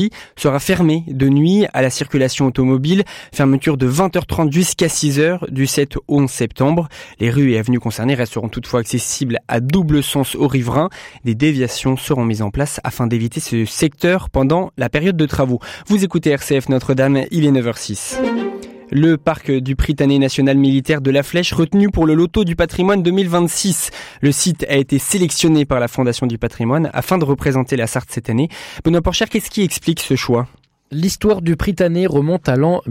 sera fermée de nuit à la circulation automobile. Fermeture de 20h30 jusqu'à 6h du 7 au 11 septembre. Les rues et avenues concernées resteront toutefois accessibles à double sens aux riverains. Des déviations seront mises en place afin d'éviter ce secteur pendant la période de travaux. Vous écoutez RCF Notre-Dame, il est 9h06. Le parc du Prytanée national militaire de La Flèche retenu pour le loto du patrimoine 2026. Le site a été sélectionné par la Fondation du patrimoine afin de représenter la Sarthe cette année. Benoît Porcher, qu'est-ce qui explique ce choix ? L'histoire du Prytanée remonte à l'an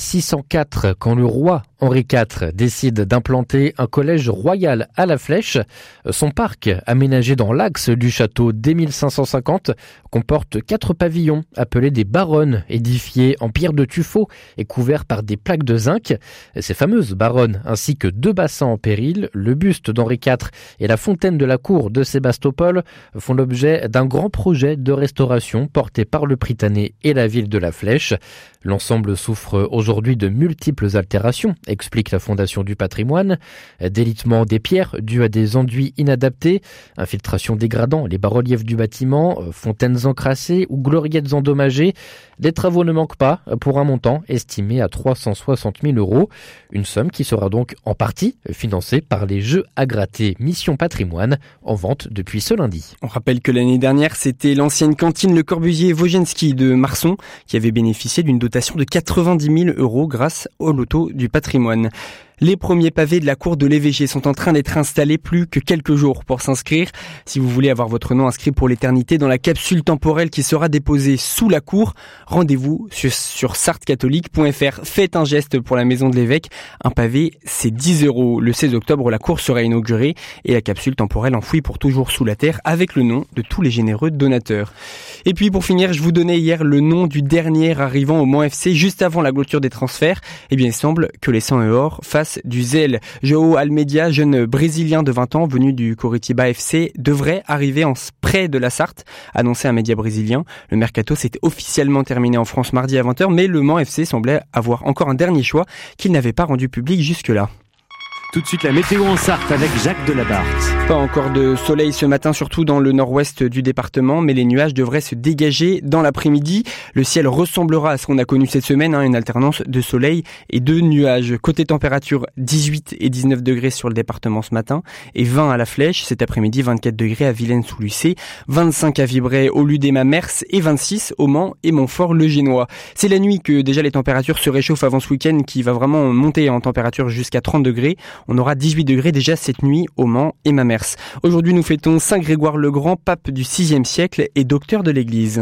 1604, quand le roi Henri IV décide d'implanter un collège royal à La Flèche. Son parc, aménagé dans l'axe du château dès 1550, comporte 4 pavillons appelés des baronnes, édifiés en pierre de tuffeau et couverts par des plaques de zinc. Ces fameuses baronnes, ainsi que 2 bassins en péril, le buste d'Henri IV et la fontaine de la cour de Sébastopol, font l'objet d'un grand projet de restauration porté par le Prytanée et la ville de La Flèche. L'ensemble souffre aujourd'hui de multiples altérations, explique la Fondation du patrimoine. Délitement des pierres dû à des enduits inadaptés, infiltration dégradant les bas-reliefs du bâtiment, fontaines encrassées ou gloriettes endommagées. Les travaux ne manquent pas pour un montant estimé à 360 000 €. Une somme qui sera donc en partie financée par les Jeux à gratter Mission Patrimoine, en vente depuis ce lundi. On rappelle que l'année dernière, c'était l'ancienne cantine Le Corbusier-Wojenski de Marson qui avait bénéficié d'une dotation de 90 000 € grâce au loto du patrimoine. Les premiers pavés de la cour de l'évêché sont en train d'être installés, plus que quelques jours pour s'inscrire. Si vous voulez avoir votre nom inscrit pour l'éternité dans la capsule temporelle qui sera déposée sous la cour, rendez-vous sur sartcatholique.fr. Faites un geste pour la maison de l'évêque. Un pavé, c'est 10 €. Le 16 octobre, la cour sera inaugurée et la capsule temporelle enfouie pour toujours sous la terre avec le nom de tous les généreux donateurs. Et puis pour finir, je vous donnais hier le nom du dernier arrivant au Mans FC juste avant la clôture des transferts. Eh bien, il semble que les 100 € fassent du zèle. João Almeida, jeune brésilien de 20 ans venu du Coritiba FC, devrait arriver en prêt de la Sarthe, annoncé un média brésilien. Le mercato s'est officiellement terminé en France mardi à 20h, mais le Mans FC semblait avoir encore un dernier choix qu'il n'avait pas rendu public jusque-là. Tout de suite la météo en Sarthe avec Jacques Delabarthe. Pas encore de soleil ce matin, surtout dans le nord-ouest du département, mais les nuages devraient se dégager dans l'après-midi. Le ciel ressemblera à ce qu'on a connu cette semaine, une alternance de soleil et de nuages. Côté température, 18 et 19 degrés sur le département ce matin et 20 à La Flèche. Cet après-midi, 24 degrés à Vilaine-sous-Lucé, 25 à Vibré au Ludéma-Mers et 26 au Mans et Montfort-le-Génois. C'est la nuit que déjà les températures se réchauffent avant ce week-end qui va vraiment monter en température jusqu'à 30 degrés. On aura 18 degrés déjà cette nuit au Mans et Mamers. Aujourd'hui, nous fêtons Saint Grégoire le Grand, pape du VIe siècle et docteur de l'Église.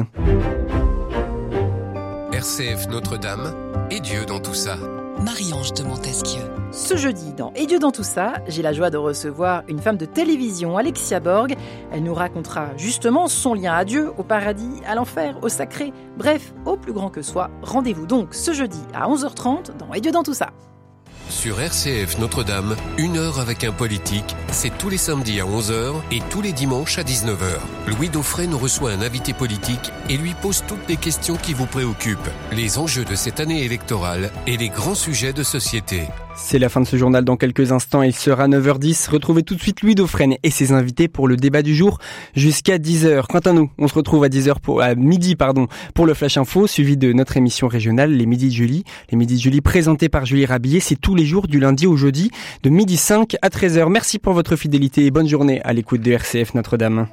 RCF Notre-Dame et Dieu dans tout ça. Marie-Ange de Montesquieu. Ce jeudi, dans Et Dieu dans tout ça, j'ai la joie de recevoir une femme de télévision, Alexia Borg. Elle nous racontera justement son lien à Dieu, au paradis, à l'enfer, au sacré, bref, au plus grand que soi. Rendez-vous donc ce jeudi à 11h30 dans Et Dieu dans tout ça. Sur RCF Notre-Dame, 1 heure avec un politique, c'est tous les samedis à 11h et tous les dimanches à 19h. Louis Dauphren nous reçoit un invité politique et lui pose toutes les questions qui vous préoccupent, les enjeux de cette année électorale et les grands sujets de société. C'est la fin de ce journal dans quelques instants, il sera 9h10. Retrouvez tout de suite Louis Dauphren et ses invités pour le débat du jour jusqu'à 10h. Quant à nous, on se retrouve à midi pour le Flash Info, suivi de notre émission régionale, les Midis de Julie. Les Midis de Julie présentés par Julie Rabillet, c'est tous les jours du lundi au jeudi de 12h05 à 13h. Merci pour votre fidélité et bonne journée à l'écoute de RCF Notre-Dame.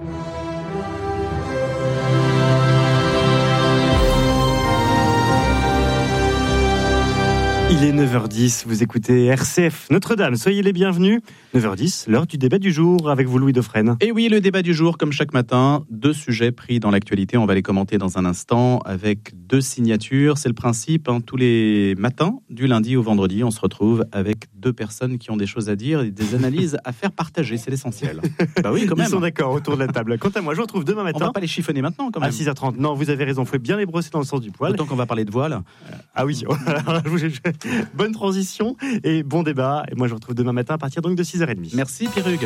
Il est 9h10, vous écoutez RCF Notre-Dame, soyez les bienvenus. 9h10, l'heure du débat du jour avec vous Louis Dauphren. Et oui, le débat du jour, comme chaque matin, 2 sujets pris dans l'actualité. On va les commenter dans un instant avec 2 signatures. C'est le principe, tous les matins, du lundi au vendredi, on se retrouve avec 2 personnes qui ont des choses à dire et des analyses à faire partager, c'est l'essentiel. Bah oui, quand même. Ils sont d'accord autour de la table. Quant à moi, je vous retrouve demain matin. On va pas les chiffonner maintenant quand même. À 6h30, non, vous avez raison, il faut bien les brosser dans le sens du poil. Autant qu'on va parler de voile. Ah oui, bonne transition et bon débat. Et moi, je vous retrouve demain matin à partir donc de 6h30. Merci Pierre Hugues.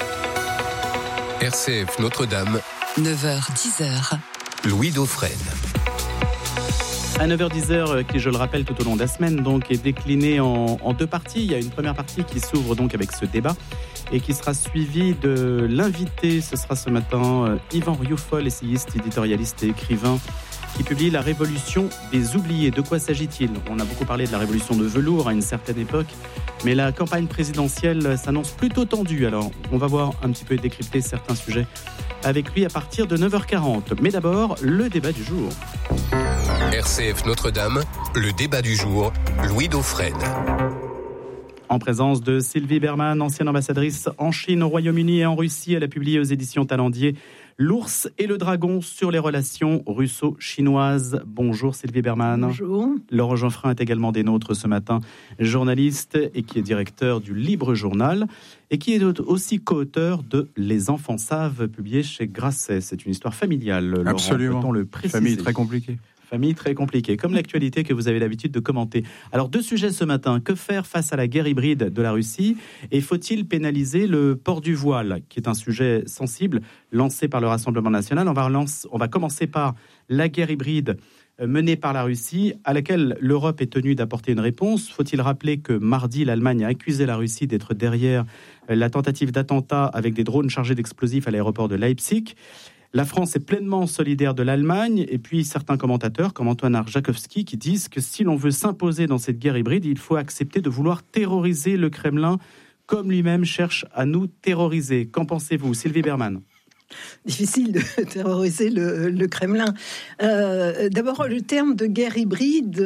RCF Notre-Dame, 9h-10h. Louis Dauphren. À 9h-10h, qui je le rappelle tout au long de la semaine, donc est décliné en 2 parties. Il y a une première partie qui s'ouvre donc avec ce débat et qui sera suivie de l'invité. Ce sera ce matin Yvan Rioufol, essayiste, éditorialiste et écrivain, qui publie La Révolution des oubliés. De quoi s'agit-il ? On a beaucoup parlé de la révolution de velours à une certaine époque, mais la campagne présidentielle s'annonce plutôt tendue. Alors, on va voir un petit peu décrypter certains sujets avec lui à partir de 9h40. Mais d'abord, le débat du jour. RCF Notre-Dame, le débat du jour, Louis Dauphren. En présence de Sylvie Berman, ancienne ambassadrice en Chine, au Royaume-Uni et en Russie, elle a publié aux éditions Talendier L'ours et le dragon sur les relations russo-chinoises. Bonjour Sylvie Berman. Bonjour. Laurent Geoffrin est également des nôtres ce matin, journaliste et qui est directeur du Libre Journal et qui est aussi co-auteur de Les enfants savent, publié chez Grasset. C'est une histoire familiale, Laurent. Absolument. Peut-on le préciser ? Famille très compliquée. Famille très compliquée, comme l'actualité que vous avez l'habitude de commenter. Alors, 2 sujets ce matin. Que faire face à la guerre hybride de la Russie ? Et faut-il pénaliser le port du voile, qui est un sujet sensible, lancé par le Rassemblement national ? On va commencer par la guerre hybride menée par la Russie, à laquelle l'Europe est tenue d'apporter une réponse. Faut-il rappeler que mardi, l'Allemagne a accusé la Russie d'être derrière la tentative d'attentat avec des drones chargés d'explosifs à l'aéroport de Leipzig ? La France est pleinement solidaire de l'Allemagne, et puis certains commentateurs, comme Antoine Arjakovski, qui disent que si l'on veut s'imposer dans cette guerre hybride, il faut accepter de vouloir terroriser le Kremlin, comme lui-même cherche à nous terroriser. Qu'en pensez-vous, Sylvie Berman ? Difficile de terroriser le Kremlin. D'abord, le terme de guerre hybride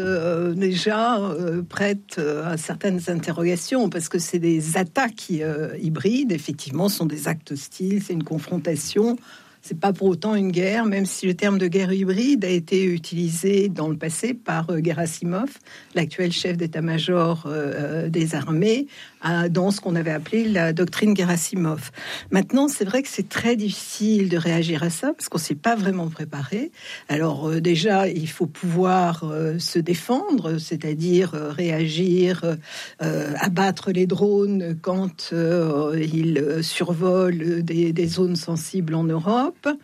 prête à certaines interrogations, parce que c'est des attaques hybrides, effectivement, ce sont des actes hostiles, c'est une confrontation. C'est pas pour autant une guerre, même si le terme de guerre hybride a été utilisé dans le passé par Gerasimov, l'actuel chef d'état-major des armées, dans ce qu'on avait appelé la doctrine Gerasimov. Maintenant, c'est vrai que c'est très difficile de réagir à ça, parce qu'on s'est pas vraiment préparé. Alors déjà, il faut pouvoir se défendre, c'est-à-dire réagir, abattre les drones quand ils survolent des zones sensibles en Europe.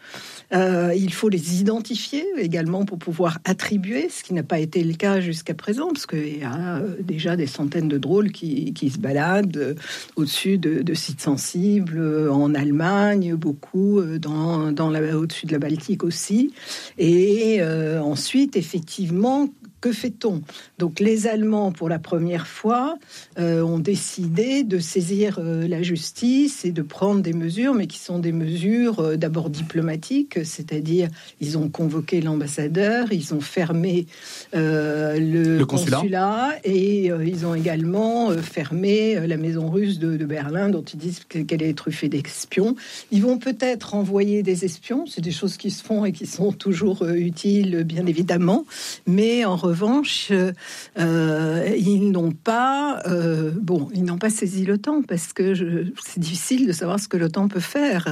Il faut les identifier également pour pouvoir attribuer, ce qui n'a pas été le cas jusqu'à présent, parce qu'il y a déjà des centaines de drones qui se baladent au-dessus de sites sensibles en Allemagne, beaucoup au-dessus de la Baltique aussi. Et ensuite, effectivement, que fait-on ? Donc les Allemands, pour la première fois, ont décidé de saisir la justice et de prendre des mesures, mais qui sont des mesures d'abord diplomatiques, c'est-à-dire ils ont convoqué l'ambassadeur, ils ont fermé le consulat et ils ont également fermé la maison russe de Berlin, dont ils disent qu'elle est truffée d'espions. Ils vont peut-être envoyer des espions, c'est des choses qui se font et qui sont toujours utiles, bien évidemment, mais en revanche, ils n'ont pas saisi l'OTAN, parce que c'est difficile de savoir ce que l'OTAN peut faire,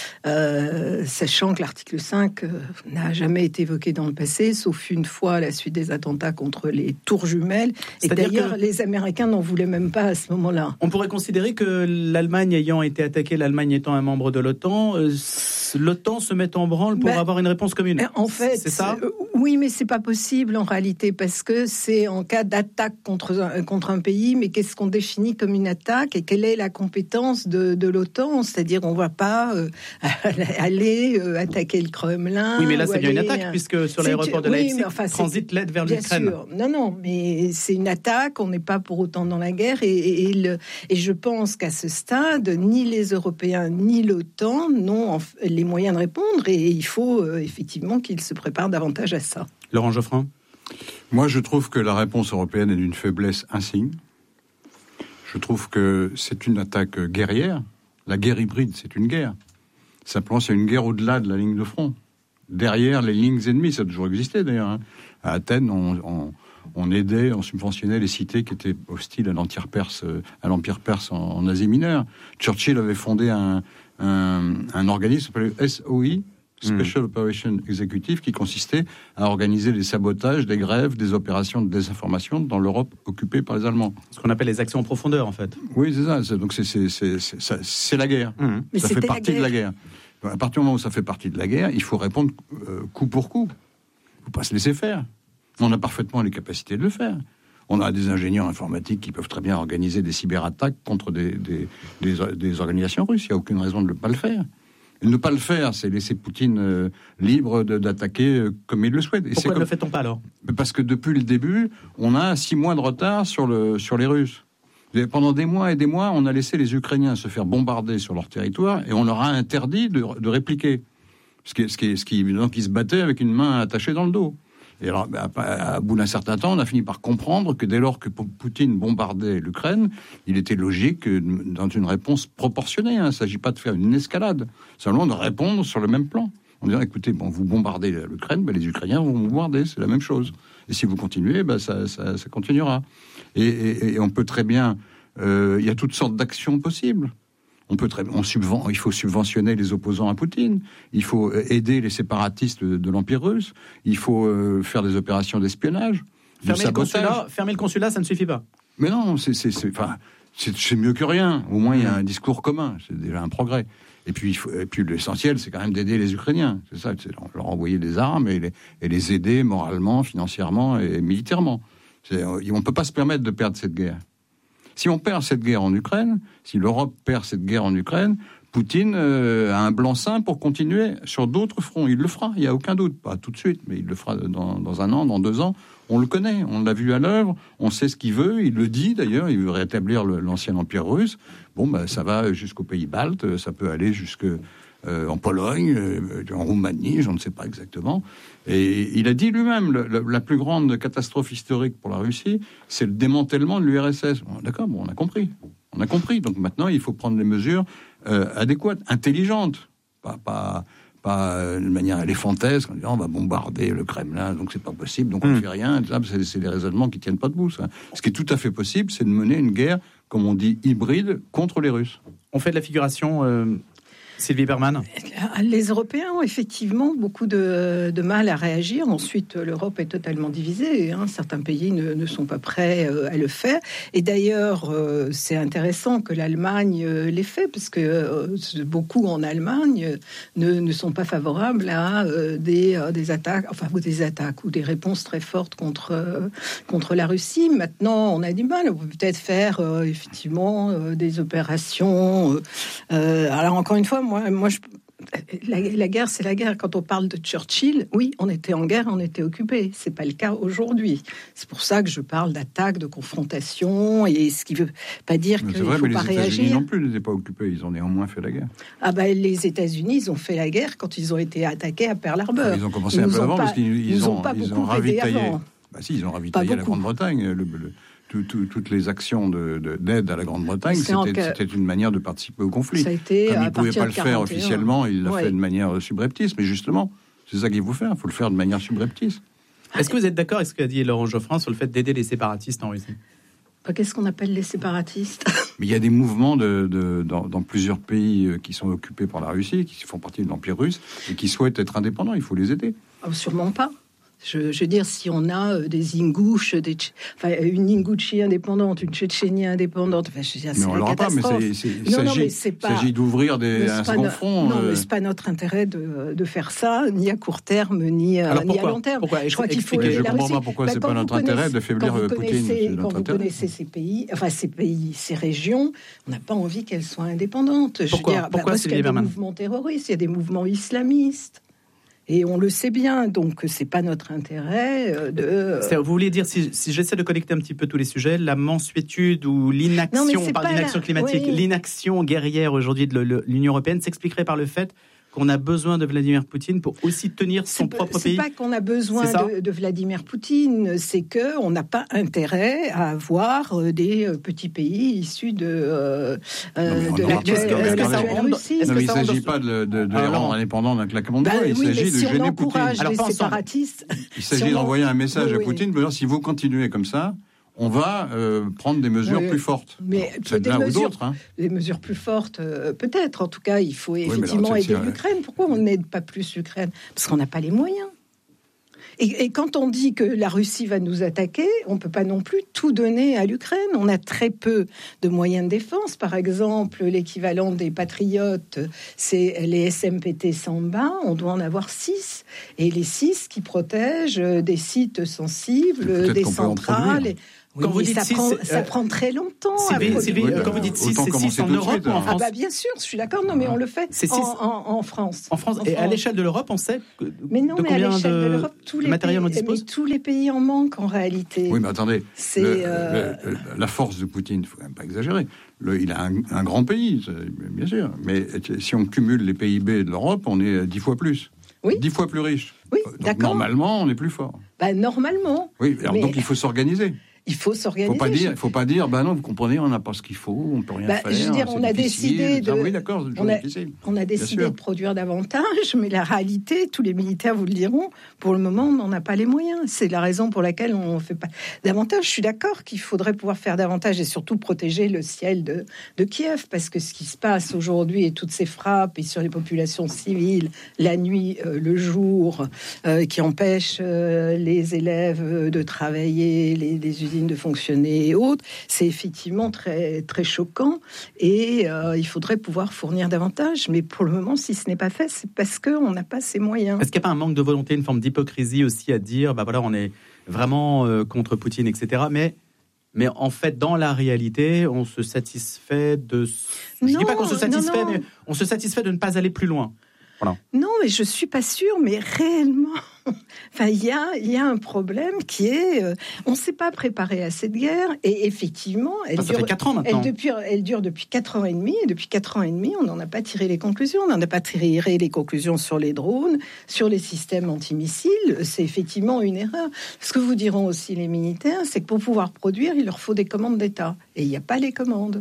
sachant que l'article 5 n'a jamais été évoqué dans le passé, sauf une fois à la suite des attentats contre les tours jumelles. Et d'ailleurs, les Américains n'en voulaient même pas à ce moment-là. On pourrait considérer que l'Allemagne ayant été attaquée, l'Allemagne étant un membre de l'OTAN, l'OTAN se met en branle pour avoir une réponse commune. En fait, c'est ça ? Oui, mais c'est pas possible en réalité, parce que c'est en cas d'attaque contre un pays, mais qu'est-ce qu'on définit comme une attaque et quelle est la compétence de l'OTAN ? C'est-à-dire, on ne va pas aller attaquer le Kremlin. Oui, mais là, c'est bien une attaque, puisque sur l'aéroport de Leipzig, transite l'aide vers l'Ukraine. Bien sûr. Non, mais c'est une attaque, on n'est pas pour autant dans la guerre, et je pense qu'à ce stade, ni les Européens, ni l'OTAN n'ont les moyens de répondre, et il faut effectivement qu'ils se préparent davantage à ça. Laurent Geoffrin ? Moi, je trouve que la réponse européenne est d'une faiblesse insigne. Je trouve que c'est une attaque guerrière. La guerre hybride, c'est une guerre. Simplement, c'est une guerre au-delà de la ligne de front. Derrière les lignes ennemies, ça a toujours existé d'ailleurs. Hein. À Athènes, on aidait, on subventionnait les cités qui étaient hostiles à l'Empire perse en Asie mineure. Churchill avait fondé un organisme appelé SOI, Special Operation Executive, qui consistait à organiser des sabotages, des grèves, des opérations de désinformation dans l'Europe occupée par les Allemands. Ce qu'on appelle les actions en profondeur, en fait. Oui, c'est ça. Donc c'est la guerre. Mais ça fait partie de la guerre. À partir du moment où ça fait partie de la guerre, il faut répondre coup pour coup. Il ne faut pas se laisser faire. On a parfaitement les capacités de le faire. On a des ingénieurs informatiques qui peuvent très bien organiser des cyberattaques contre des organisations russes. Il n'y a aucune raison de ne pas le faire. Et ne pas le faire, c'est laisser Poutine libre d'attaquer comme il le souhaite. Et pourquoi ne le fait-on pas alors ? Parce que depuis le début, on a 6 mois de retard sur les Russes. Pendant des mois et des mois, on a laissé les Ukrainiens se faire bombarder sur leur territoire et on leur a interdit de répliquer. Donc ils se battaient avec une main attachée dans le dos. Et alors, à bout d'un certain temps, on a fini par comprendre que dès lors que Poutine bombardait l'Ukraine, il était logique, dans une réponse proportionnée, il ne s'agit pas de faire une escalade, seulement de répondre sur le même plan. En disant, écoutez, vous bombardez l'Ukraine, les Ukrainiens vont vous bombarder, c'est la même chose. Et si vous continuez, ça continuera. Et on peut très bien... il y a toutes sortes d'actions possibles. Il faut subventionner les opposants à Poutine, il faut aider les séparatistes de l'Empire russe, il faut faire des opérations d'espionnage, fermer le consulat, ça ne suffit pas. Mais non, c'est mieux que rien. Au moins, il y a un discours commun, c'est déjà un progrès. Et puis l'essentiel, c'est quand même d'aider les Ukrainiens. C'est ça, c'est leur envoyer des armes et les aider moralement, financièrement et militairement. On ne peut pas se permettre de perdre cette guerre. Si on perd cette guerre en Ukraine, si l'Europe perd cette guerre en Ukraine, Poutine a un blanc-seing pour continuer sur d'autres fronts. Il le fera, il n'y a aucun doute. Pas tout de suite, mais il le fera dans 1 an, dans 2 ans. On le connaît, on l'a vu à l'œuvre, on sait ce qu'il veut, il le dit d'ailleurs, il veut rétablir l'ancien empire russe. Ça va jusqu'aux pays baltes, ça peut aller en Pologne, en Roumanie, je ne sais pas exactement. Et il a dit lui-même, la plus grande catastrophe historique pour la Russie, c'est le démantèlement de l'URSS. D'accord, on a compris. Donc maintenant, il faut prendre des mesures adéquates, intelligentes, pas de manière éléphantesque, en disant on va bombarder le Kremlin, donc c'est pas possible, donc on ne fait rien. C'est des raisonnements qui tiennent pas debout. Ça. Ce qui est tout à fait possible, c'est de mener une guerre, comme on dit, hybride contre les Russes. On fait de la figuration... Sylvie Berman. Les Européens ont effectivement beaucoup de mal à réagir. Ensuite, l'Europe est totalement divisée. Certains pays ne sont pas prêts à le faire. Et d'ailleurs, c'est intéressant que l'Allemagne l'ait fait, parce que beaucoup en Allemagne ne sont pas favorables à des attaques, ou des réponses très fortes contre la Russie. Maintenant, on a du mal. On peut peut-être faire effectivement des opérations. Alors encore une fois, moi, la guerre, c'est la guerre. Quand on parle de Churchill, oui, on était en guerre, on était occupé. C'est pas le cas aujourd'hui. C'est pour ça que je parle d'attaque, de confrontation, et ce qui veut pas dire qu'il ne faut pas réagir. Mais les États-Unis non plus n'étaient pas occupés. Ils ont néanmoins fait la guerre. Les États-Unis, ils ont fait la guerre quand ils ont été attaqués à Pearl Harbor. Ils ont commencé un peu avant parce qu'ils ont ravitaillé. Avant. Ils ont ravitaillé la Grande-Bretagne. Toutes les actions d'aide à la Grande-Bretagne, c'était une manière de participer au conflit. Ça a été comme il ne pouvait pas le 41. faire officiellement, il l'a fait de manière subreptice. Mais justement, c'est ça qu'il faut faire. Il faut le faire de manière subreptice. Est-ce que vous êtes d'accord avec ce qu'a dit Laurent Geoffrin sur le fait d'aider les séparatistes en Russie ? Qu'est-ce qu'on appelle les séparatistes ? Mais il y a des mouvements dans plusieurs pays qui sont occupés par la Russie, qui font partie de l'Empire russe, et qui souhaitent être indépendants. Il faut les aider. Sûrement pas. Je veux dire, si on a des Ingouches, une Ingouchie indépendante, une Tchétchénie indépendante, mais on l'aura pas, mais il s'agit d'ouvrir un second front. Non, mais c'est pas notre intérêt de faire ça, ni à court terme, ni à long terme. Je crois qu'il faut. Je comprends pas pourquoi c'est pas notre intérêt de faiblir Poutine. Quand vous connaissez ces pays, ces régions, on n'a pas envie qu'elles soient indépendantes. Pourquoi parce qu'il y a des mouvements terroristes, il y a des mouvements islamistes. Et on le sait bien, donc c'est pas notre intérêt de... Vous voulez dire, si j'essaie de connecter un petit peu tous les sujets, la mansuétude ou l'inaction, on parle d'inaction climatique, l'inaction guerrière aujourd'hui de l'Union européenne s'expliquerait par le fait qu'on a besoin de Vladimir Poutine pour aussi tenir son propre pays. C'est pas qu'on a besoin de Vladimir Poutine, c'est qu'on n'a pas intérêt à avoir des petits pays issus de l'actuelle Russie. Il ne s'agit pas de les rendre indépendants d'un claquement de doigts, il s'agit de gêner Poutine. Les séparatistes, il s'agit d'envoyer un message à Poutine, de dire si vous continuez comme ça, on va prendre des mesures plus fortes. Mais des mesures plus fortes, peut-être. En tout cas, il faut effectivement aider l'Ukraine. Pourquoi on n'aide pas plus l'Ukraine ? Parce qu'on n'a pas les moyens. Et quand on dit que la Russie va nous attaquer, on ne peut pas non plus tout donner à l'Ukraine. On a très peu de moyens de défense. Par exemple, l'équivalent des patriotes, c'est les SMPT Samba. On doit en avoir 6. Et les 6 qui protègent des sites sensibles, des centrales... Quand vous dites ça prend très longtemps. Quand vous dites 6, c'est 6 en Europe ou en France? Bien sûr, je suis d'accord. Non, mais on le fait en France. En France. Et à l'échelle de l'Europe, on sait mais non, mais à l'échelle de l'Europe, tous les matériel pays, on dispose. mais tous les pays en manquent en réalité. Oui, mais attendez, la force de Poutine, il ne faut quand même pas exagérer. Il a un grand pays, bien sûr. Mais si on cumule les PIB de l'Europe, on est 10 fois plus. Oui. 10 fois plus riche. Oui, donc, d'accord. normalement, on est plus fort. Normalement. Oui, donc il faut s'organiser. Il faut s'organiser. Il ne faut pas dire, non, vous comprenez, on n'a pas ce qu'il faut, on ne peut rien faire. Je veux dire, on a décidé de. Oui, d'accord, on a décidé de produire davantage, mais la réalité, tous les militaires vous le diront, pour le moment, on n'en a pas les moyens. C'est la raison pour laquelle on ne fait pas davantage. Je suis d'accord qu'il faudrait pouvoir faire davantage et surtout protéger le ciel de Kiev, parce que ce qui se passe aujourd'hui et toutes ces frappes et sur les populations civiles, la nuit, le jour, qui empêchent les élèves de travailler, les usines de fonctionner et autres, c'est effectivement très, très choquant et il faudrait pouvoir fournir davantage. Mais pour le moment, si ce n'est pas fait, c'est parce qu'on n'a pas ces moyens. Est-ce qu'il n'y a pas un manque de volonté, une forme d'hypocrisie aussi à dire, on est vraiment contre Poutine, etc. Mais en fait, dans la réalité, on se satisfait de... Je ne dis pas qu'on se satisfait, mais on se satisfait de ne pas aller plus loin. Voilà. Non, mais je suis pas sûre, mais réellement, il y a un problème qui est, on s'est pas préparé à cette guerre et effectivement, ça fait 4 ans maintenant. Elle dure depuis 4 ans et demi et depuis 4 ans et demi, on n'en a pas tiré les conclusions. On n'en a pas tiré les conclusions sur les drones, sur les systèmes antimissiles. C'est effectivement une erreur. Ce que vous diront aussi les militaires, c'est que pour pouvoir produire, il leur faut des commandes d'État et il n'y a pas les commandes.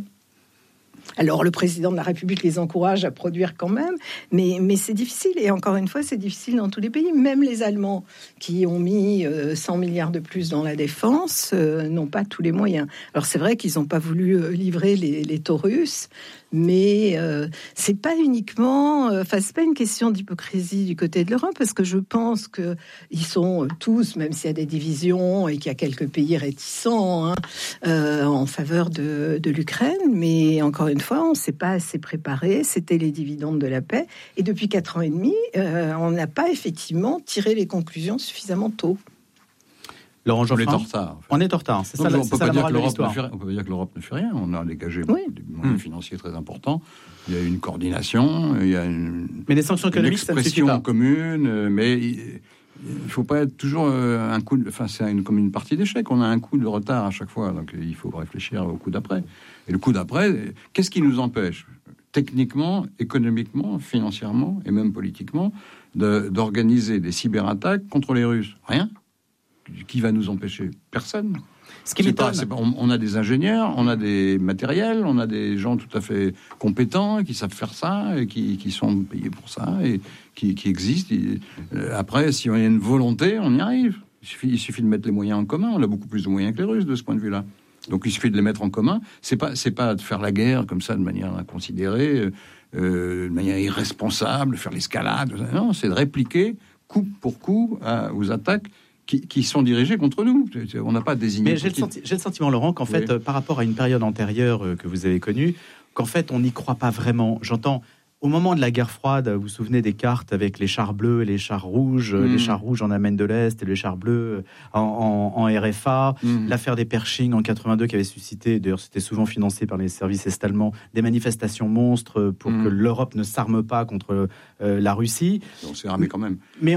Alors, le président de la République les encourage à produire quand même, mais c'est difficile. Et encore une fois, c'est difficile dans tous les pays. Même les Allemands, qui ont mis 100 milliards de plus dans la défense, n'ont pas tous les moyens. Alors, c'est vrai qu'ils n'ont pas voulu livrer les Taurus, mais c'est pas uniquement... c'est pas une question d'hypocrisie du côté de l'Europe, parce que je pense qu'ils sont tous, même s'il y a des divisions et qu'il y a quelques pays réticents en faveur de l'Ukraine, mais encore une fois, on ne s'est pas assez préparé. C'était les dividendes de la paix. Et depuis 4 ans et demi, on n'a pas effectivement tiré les conclusions suffisamment tôt. Laurent Geoffrin, on est en retard. On est en retard. C'est ça, on peut pas dire que l'Europe ne fait rien. On a dégagé des moyens financiers très importants. Il y a une coordination, il y a mais des sanctions économiques, une expression commune. Mais il ne faut pas être toujours un coup. Comme une partie d'échec. On a un coup de retard à chaque fois. Donc il faut réfléchir au coup d'après. Et le coup d'après, qu'est-ce qui nous empêche, techniquement, économiquement, financièrement et même politiquement, d'organiser des cyberattaques contre les Russes? Rien. Qui va nous empêcher? Personne. Ce qui m'étonne. On a des ingénieurs, on a des matériels, on a des gens tout à fait compétents qui savent faire ça et qui sont payés pour ça et qui existent. Après, si on a une volonté, on y arrive. Il suffit de mettre les moyens en commun. On a beaucoup plus de moyens que les Russes de ce point de vue-là. Donc il suffit de les mettre en commun. C'est pas de faire la guerre comme ça de manière inconsidérée, de manière irresponsable, faire l'escalade. Non, c'est de répliquer coup pour coup aux attaques qui sont dirigées contre nous. On n'a pas désigné. Mais j'ai le sentiment, Laurent, qu'en fait, par rapport à une période antérieure que vous avez connue, qu'en fait, on n'y croit pas vraiment. J'entends, au moment de la guerre froide, vous vous souvenez des cartes avec les chars bleus et les chars rouges, les chars rouges en Allemagne de l'Est et les chars bleus en RFA, l'affaire des Pershing en 82 qui avait suscité, d'ailleurs c'était souvent financé par les services est-allemands, des manifestations monstres pour que l'Europe ne s'arme pas contre la Russie. On s'est armé quand même. Mais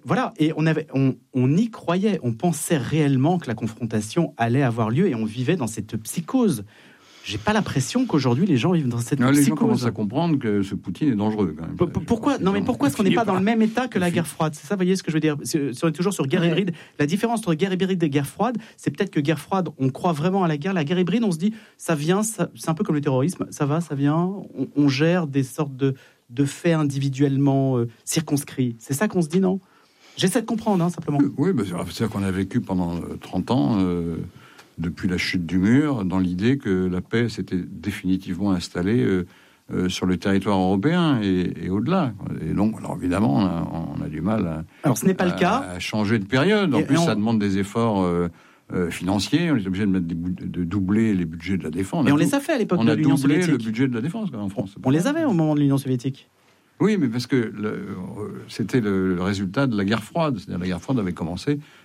on y croyait, on pensait réellement que la confrontation allait avoir lieu et on vivait dans cette psychose. J'ai pas l'impression qu'aujourd'hui les gens vivent dans cette psychose. Les gens commencent à comprendre que ce Poutine est dangereux quand même. Pourquoi est-ce qu'on n'est pas dans le même état que la guerre froide? C'est ça, vous voyez ce que je veux dire? On est toujours sur guerre hybride. La différence entre guerre hybride et guerre froide, c'est peut-être que guerre froide, on croit vraiment à la guerre. La guerre hybride, on se dit, ça vient, c'est un peu comme le terrorisme, ça va, ça vient. On gère des sortes de faits individuellement circonscrits. C'est ça qu'on se dit, non? J'essaie de comprendre, simplement. Oui, c'est-à-dire qu'on a vécu pendant 30 ans... depuis la chute du mur, dans l'idée que la paix s'était définitivement installée sur le territoire européen et au-delà. Et donc, alors évidemment, on a du mal ce n'est pas le cas. À changer de période. En plus, ça demande des efforts financiers. On est obligé de doubler les budgets de la défense. Et on les a fait à l'époque de l'Union soviétique. On a doublé le budget de la défense en France. On les avait au moment de l'Union soviétique. Oui, mais parce que c'était le résultat de la guerre froide. C'est-à-dire la guerre froide avait commencé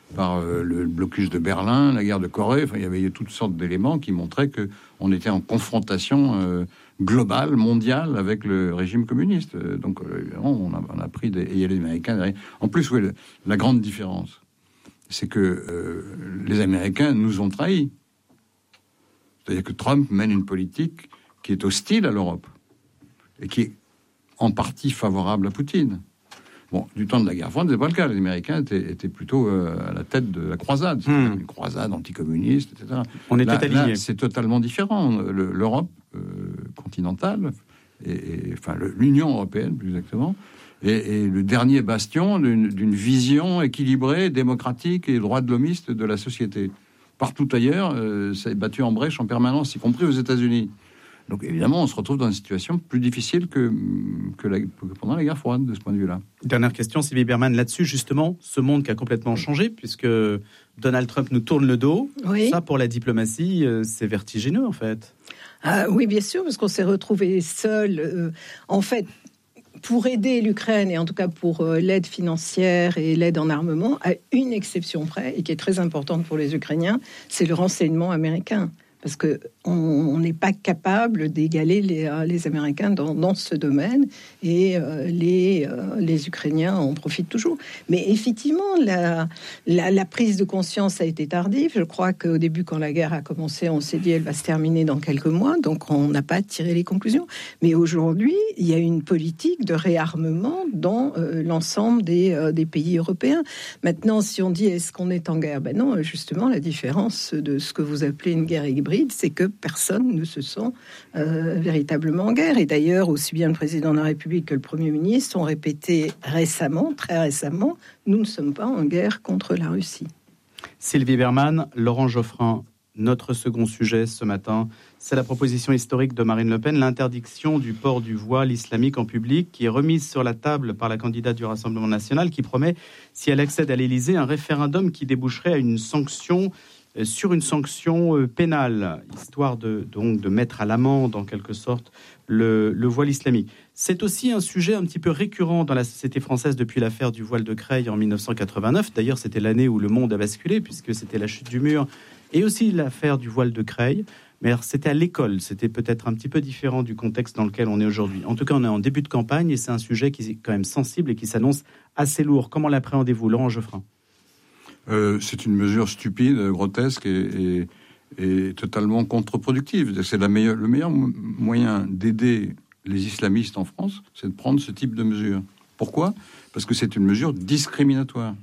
par le blocus de Berlin, la guerre de Corée. Enfin, il y avait toutes sortes d'éléments qui montraient qu'on était en confrontation globale, mondiale, avec le régime communiste. Donc, on a pris et il y a les Américains derrière. En plus, oui, la grande différence, c'est que les Américains nous ont trahis. C'est-à-dire que Trump mène une politique qui est hostile à l'Europe et qui est en partie favorable à Poutine. Bon, du temps de la guerre froide, c'est pas le cas. Les Américains étaient plutôt à la tête de la croisade, une croisade anticommuniste, etc. On était alignés. Là, c'est totalement différent. L'Europe continentale, enfin l'Union européenne plus exactement, est le dernier bastion d'une vision équilibrée, démocratique et droit de l'homiste de la société. Partout ailleurs, ça est battu en brèche en permanence, y compris aux États-Unis. Donc évidemment, on se retrouve dans une situation plus difficile que pendant la guerre froide, de ce point de vue-là. Dernière question, Sylvie Berman, là-dessus, justement, ce monde qui a complètement changé, puisque Donald Trump nous tourne le dos. Oui. Ça, pour la diplomatie, c'est vertigineux, en fait. Oui, bien sûr, parce qu'on s'est retrouvés seuls. En fait, pour aider l'Ukraine, et en tout cas pour l'aide financière et l'aide en armement, à une exception près, et qui est très importante pour les Ukrainiens, c'est le renseignement américain. Parce qu'on n'est pas capable d'égaler les Américains dans ce domaine, et les Ukrainiens en profitent toujours. Mais effectivement, la prise de conscience a été tardive. Je crois qu'au début, quand la guerre a commencé, on s'est dit elle va se terminer dans quelques mois, donc on n'a pas tiré les conclusions. Mais aujourd'hui, il y a une politique de réarmement dans l'ensemble des pays européens. Maintenant, si on dit est-ce qu'on est en guerre? Ben non, justement, la différence de ce que vous appelez une guerre hybride, c'est que personne ne se sent véritablement en guerre. Et d'ailleurs, aussi bien le président de la République que le Premier ministre ont répété récemment, très récemment, nous ne sommes pas en guerre contre la Russie. Sylvie Berman, Laurent Geoffrin, notre second sujet ce matin, c'est la proposition historique de Marine Le Pen, l'interdiction du port du voile islamique en public, qui est remise sur la table par la candidate du Rassemblement national, qui promet, si elle accède à l'Élysée, un référendum qui déboucherait à une sanction pénale, histoire de mettre à l'amende, en quelque sorte, le voile islamique. C'est aussi un sujet un petit peu récurrent dans la société française depuis l'affaire du voile de Creil en 1989. D'ailleurs, c'était l'année où le monde a basculé, puisque c'était la chute du mur, et aussi l'affaire du voile de Creil. Mais alors, c'était à l'école, c'était peut-être un petit peu différent du contexte dans lequel on est aujourd'hui. En tout cas, on est en début de campagne, et c'est un sujet qui est quand même sensible et qui s'annonce assez lourd. Comment l'appréhendez-vous, Laurent Geoffrin ? C'est une mesure stupide, grotesque et totalement contre-productive. C'est le meilleur moyen d'aider les islamistes en France, c'est de prendre ce type de mesure. Pourquoi ? Parce que c'est une mesure discriminatoire.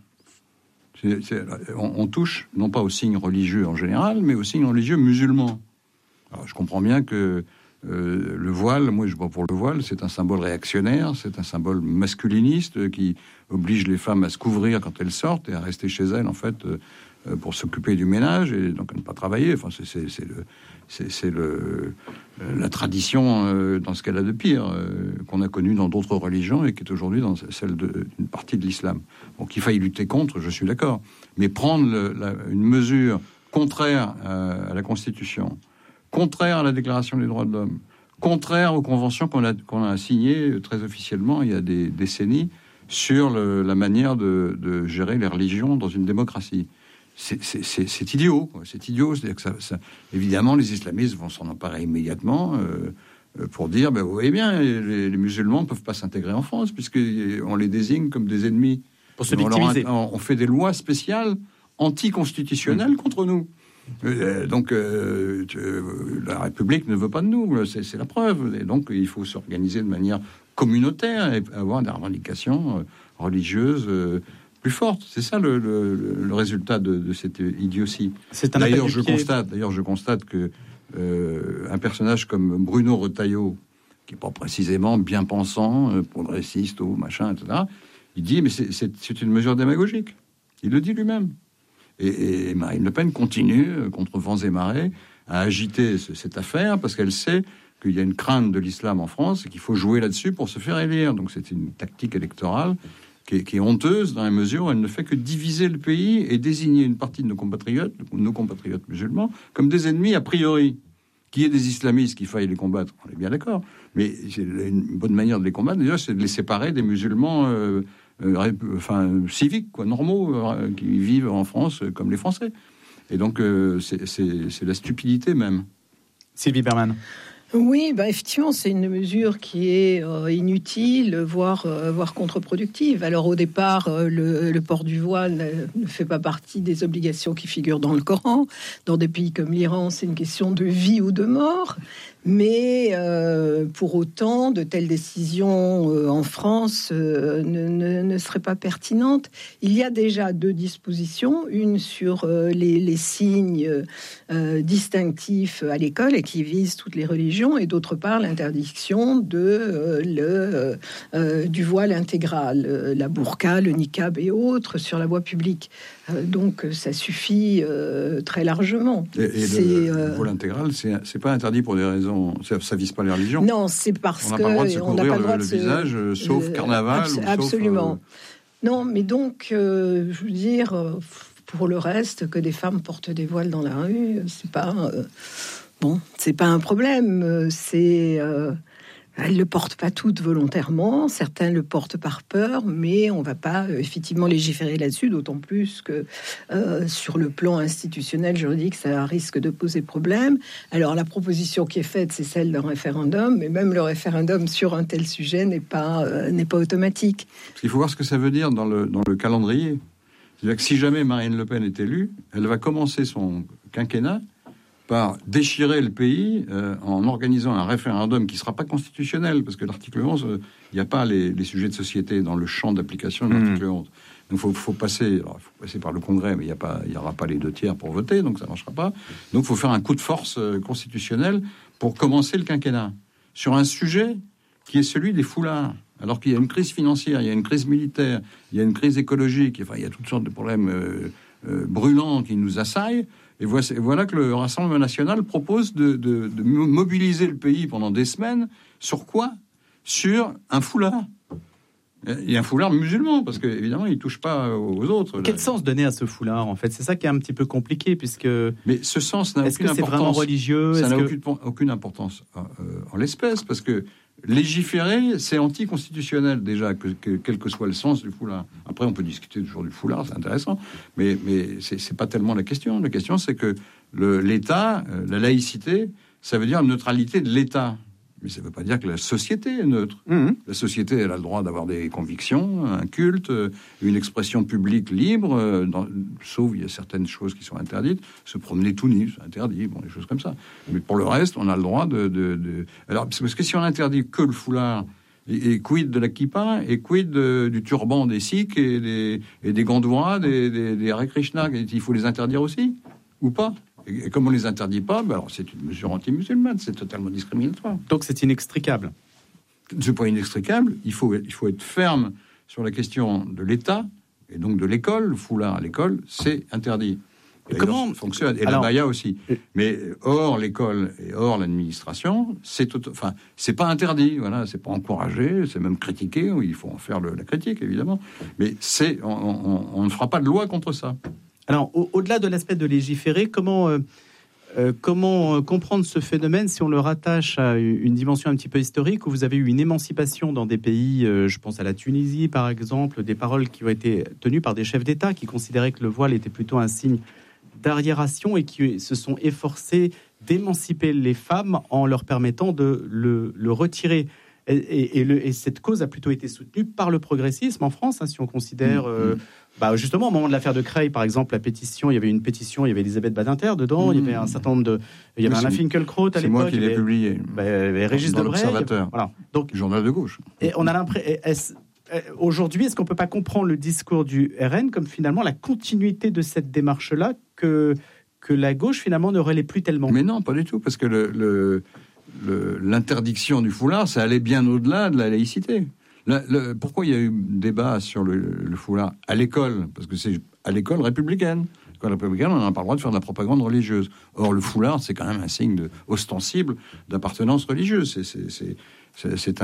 On touche non pas aux signes religieux en général, mais aux signes religieux musulmans. Alors, je comprends bien que le voile, moi je vois pour le voile, c'est un symbole réactionnaire, c'est un symbole masculiniste qui oblige les femmes à se couvrir quand elles sortent et à rester chez elles en fait pour s'occuper du ménage et donc à ne pas travailler. Enfin, c'est la tradition dans ce qu'elle a de pire qu'on a connu dans d'autres religions et qui est aujourd'hui dans celle d'une partie de l'islam. Donc qu'il faille lutter contre, je suis d'accord, mais prendre une mesure contraire à la Constitution, contraire à la Déclaration des droits de l'homme, contraire aux conventions qu'on a signées très officiellement il y a des décennies sur la manière de gérer les religions dans une démocratie. C'est idiot, quoi. C'est idiot. C'est-à-dire que ça, évidemment, les islamistes vont s'en emparer immédiatement pour dire, vous voyez bien, les musulmans ne peuvent pas s'intégrer en France puisqu'on les désigne comme des ennemis. Pour se victimiser. On fait des lois spéciales anticonstitutionnelles contre nous. Donc la République ne veut pas de nous, c'est la preuve. Et donc il faut s'organiser de manière communautaire et avoir des revendications religieuses plus fortes. C'est ça le résultat de cette idiotie. D'ailleurs, je constate que un personnage comme Bruno Retailleau, qui n'est pas précisément bien pensant, progressiste ou machin, etc., il dit mais c'est une mesure démagogique. Il le dit lui-même. Et Marine Le Pen continue, contre vents et marées, à agiter cette affaire parce qu'elle sait qu'il y a une crainte de l'islam en France et qu'il faut jouer là-dessus pour se faire élire. Donc c'est une tactique électorale qui est honteuse dans la mesure où elle ne fait que diviser le pays et désigner une partie de nos compatriotes musulmans, comme des ennemis a priori. Qu'il y ait des islamistes qu'il faille les combattre, on est bien d'accord. Mais une bonne manière de les combattre, déjà, c'est de les séparer des musulmans civiques, quoi, normaux, qui vivent en France comme les Français. Et donc, c'est la stupidité même. Sylvie Berman. Oui, effectivement, c'est une mesure qui est inutile, voire contre-productive. Alors au départ, le port du voile ne fait pas partie des obligations qui figurent dans le Coran. Dans des pays comme l'Iran, c'est une question de vie ou de mort. Mais pour autant, de telles décisions en France ne seraient pas pertinentes. Il y a déjà 2 dispositions, une sur les signes distinctifs à l'école et qui visent toutes les religions, et d'autre part l'interdiction du voile intégral, la burqa, le niqab et autres sur la voie publique. Donc ça suffit très largement. Et le voile intégral, c'est pas interdit pour des raisons. Ça vise pas les religions. Non, c'est parce que on n'a pas le droit de se couvrir le visage, sauf carnaval. Absolument. Non, mais donc, je veux dire, pour le reste, que des femmes portent des voiles dans la rue, c'est pas un problème. Elles le portent pas toutes volontairement, certains le portent par peur, mais on va pas effectivement légiférer là-dessus, d'autant plus que sur le plan institutionnel, juridique, ça risque de poser problème. Alors la proposition qui est faite, c'est celle d'un référendum, mais même le référendum sur un tel sujet n'est pas automatique. Parce qu'il faut voir ce que ça veut dire dans le calendrier. C'est-à-dire que si jamais Marine Le Pen est élue, elle va commencer son quinquennat par déchirer le pays en organisant un référendum qui ne sera pas constitutionnel, parce que l'article 11, il n'y a pas les sujets de société dans le champ d'application de l'article 11. Donc il faut passer par le Congrès, mais il n'y aura pas les 2/3 pour voter, donc ça ne marchera pas. Donc il faut faire un coup de force constitutionnel pour commencer le quinquennat sur un sujet qui est celui des foulards. Alors qu'il y a une crise financière, il y a une crise militaire, il y a une crise écologique, enfin, il y a toutes sortes de problèmes brûlants qui nous assaillent. Et voilà que le Rassemblement national propose de mobiliser le pays pendant des semaines. Sur quoi ? Sur un foulard. Et un foulard musulman, parce qu'évidemment, il ne touche pas aux autres. Quel sens donner à ce foulard, en fait ? C'est ça qui est un petit peu compliqué, puisque... Mais ce sens n'a aucune importance. Est-ce que c'est vraiment religieux ? Ça n'a aucune importance en l'espèce, parce que légiférer, c'est anticonstitutionnel déjà, quel que soit le sens du foulard. Après, on peut discuter toujours du foulard, c'est intéressant, mais c'est pas tellement la question. La question, c'est que l'État, la laïcité, ça veut dire la neutralité de l'État. Mais ça ne veut pas dire que la société est neutre. La société, elle a le droit d'avoir des convictions, un culte, une expression publique libre, sauf il y a certaines choses qui sont interdites. Se promener tout nu, c'est interdit, des choses comme ça. Mais pour le reste, on a le droit Alors, parce que si on interdit que le foulard, et quid de la kippa, et quid du turban des sikhs, et des gandouras, des Hare Krishna, il faut les interdire aussi, ou pas ? Et comme on ne les interdit pas, alors c'est une mesure anti-musulmane, c'est totalement discriminatoire. Donc c'est inextricable. C'est pas inextricable, il faut être ferme sur la question de l'État, et donc de l'école. Le foulard à l'école, c'est interdit. Et comment ça fonctionne ? Et la baya aussi. Mais hors l'école et hors l'administration, c'est pas interdit, voilà, c'est pas encouragé, c'est même critiqué, il faut en faire la critique, évidemment. Mais on ne fera pas de loi contre ça. Alors, au-delà de l'aspect de légiférer, comment comprendre ce phénomène si on le rattache à une dimension un petit peu historique, où vous avez eu une émancipation dans des pays, je pense à la Tunisie par exemple, des paroles qui ont été tenues par des chefs d'État qui considéraient que le voile était plutôt un signe d'arriération et qui se sont efforcés d'émanciper les femmes en leur permettant de le retirer. Et cette cause a plutôt été soutenue par le progressisme en France, si on considère... justement, au moment de l'affaire de Creil, par exemple, il y avait une pétition, il y avait Elisabeth Badinter dedans, il y avait un certain nombre il y avait Alain Finkielkraut à l'époque. C'est moi qui l'ai publié. Régis dans Debray. l'Observateur. Voilà. Donc, journal de gauche. Et on a l'impression... Aujourd'hui, est-ce qu'on peut pas comprendre le discours du RN comme finalement la continuité de cette démarche-là que la gauche, finalement, ne relaie plus tellement ? Mais non, pas du tout, parce que l'interdiction du foulard, ça allait bien au-delà de la laïcité. Pourquoi il y a eu débat sur le foulard à l'école ? Parce que c'est à l'école républicaine. L'école républicaine, on n'a pas le droit de faire de la propagande religieuse. Or, le foulard, c'est quand même un signe ostensible d'appartenance religieuse. C'est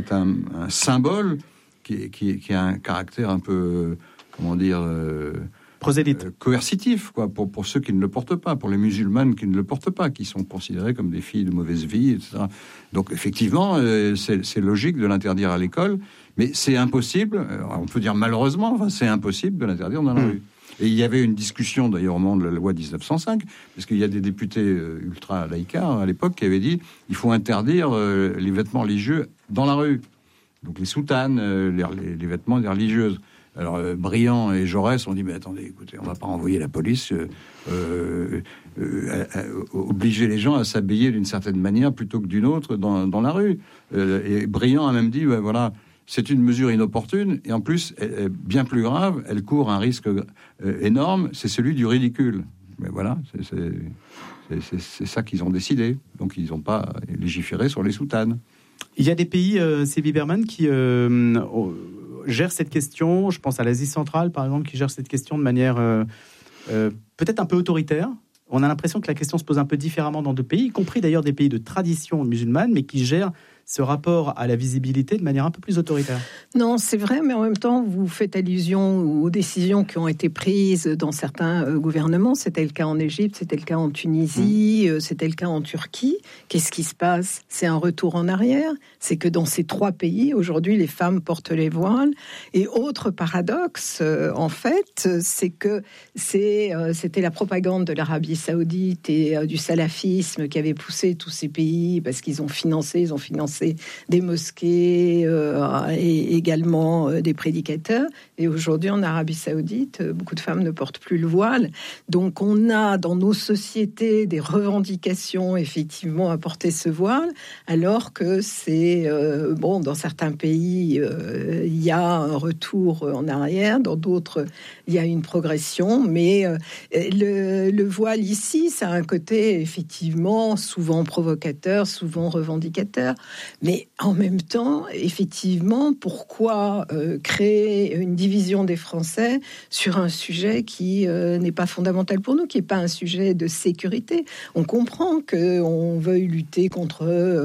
un symbole qui a un caractère un peu, coercitif, quoi, pour ceux qui ne le portent pas, pour les musulmanes qui ne le portent pas, qui sont considérées comme des filles de mauvaise vie, etc. Donc effectivement, c'est logique de l'interdire à l'école, mais c'est impossible, on peut dire malheureusement, c'est impossible de l'interdire dans la rue. Et il y avait une discussion d'ailleurs au moment de la loi 1905, parce qu'il y a des députés ultra-laïcards à l'époque qui avaient dit il faut interdire les vêtements religieux dans la rue. Donc les soutanes, les vêtements des religieuses. Alors Briand et Jaurès ont dit mais attendez, écoutez, on va pas envoyer la police obliger les gens à s'habiller d'une certaine manière plutôt que d'une autre dans la rue. Et Briand a même dit voilà. C'est une mesure inopportune et en plus, bien plus grave, elle court un risque énorme, c'est celui du ridicule. Mais voilà, c'est ça qu'ils ont décidé. Donc ils n'ont pas légiféré sur les soutanes. Il y a des pays, Sylvie Berman, qui gèrent cette question. Je pense à l'Asie centrale, par exemple, qui gèrent cette question de manière peut-être un peu autoritaire. On a l'impression que la question se pose un peu différemment dans d'autres pays, y compris d'ailleurs des pays de tradition musulmane, mais qui gèrent ce rapport à la visibilité de manière un peu plus autoritaire. Non, c'est vrai, mais en même temps, vous faites allusion aux décisions qui ont été prises dans certains gouvernements. C'était le cas en Égypte, c'était le cas en Tunisie, c'était le cas en Turquie. Qu'est-ce qui se passe ? C'est un retour en arrière. C'est que dans ces 3 pays, aujourd'hui, les femmes portent les voiles. Et autre paradoxe, en fait, c'est que c'était la propagande de l'Arabie Saoudite et du salafisme qui avait poussé tous ces pays, parce qu'ils ont financé des mosquées et également des prédicateurs. Et aujourd'hui, en Arabie Saoudite, beaucoup de femmes ne portent plus le voile. Donc, on a dans nos sociétés des revendications, effectivement, à porter ce voile, alors que c'est, dans certains pays, il y a un retour en arrière, dans d'autres, il y a une progression, mais le voile ici, ça a un côté, effectivement, souvent provocateur, souvent revendicateur. Mais en même temps, effectivement, pourquoi créer une division des Français sur un sujet qui n'est pas fondamental pour nous, qui n'est pas un sujet de sécurité ? On comprend qu'on veuille lutter contre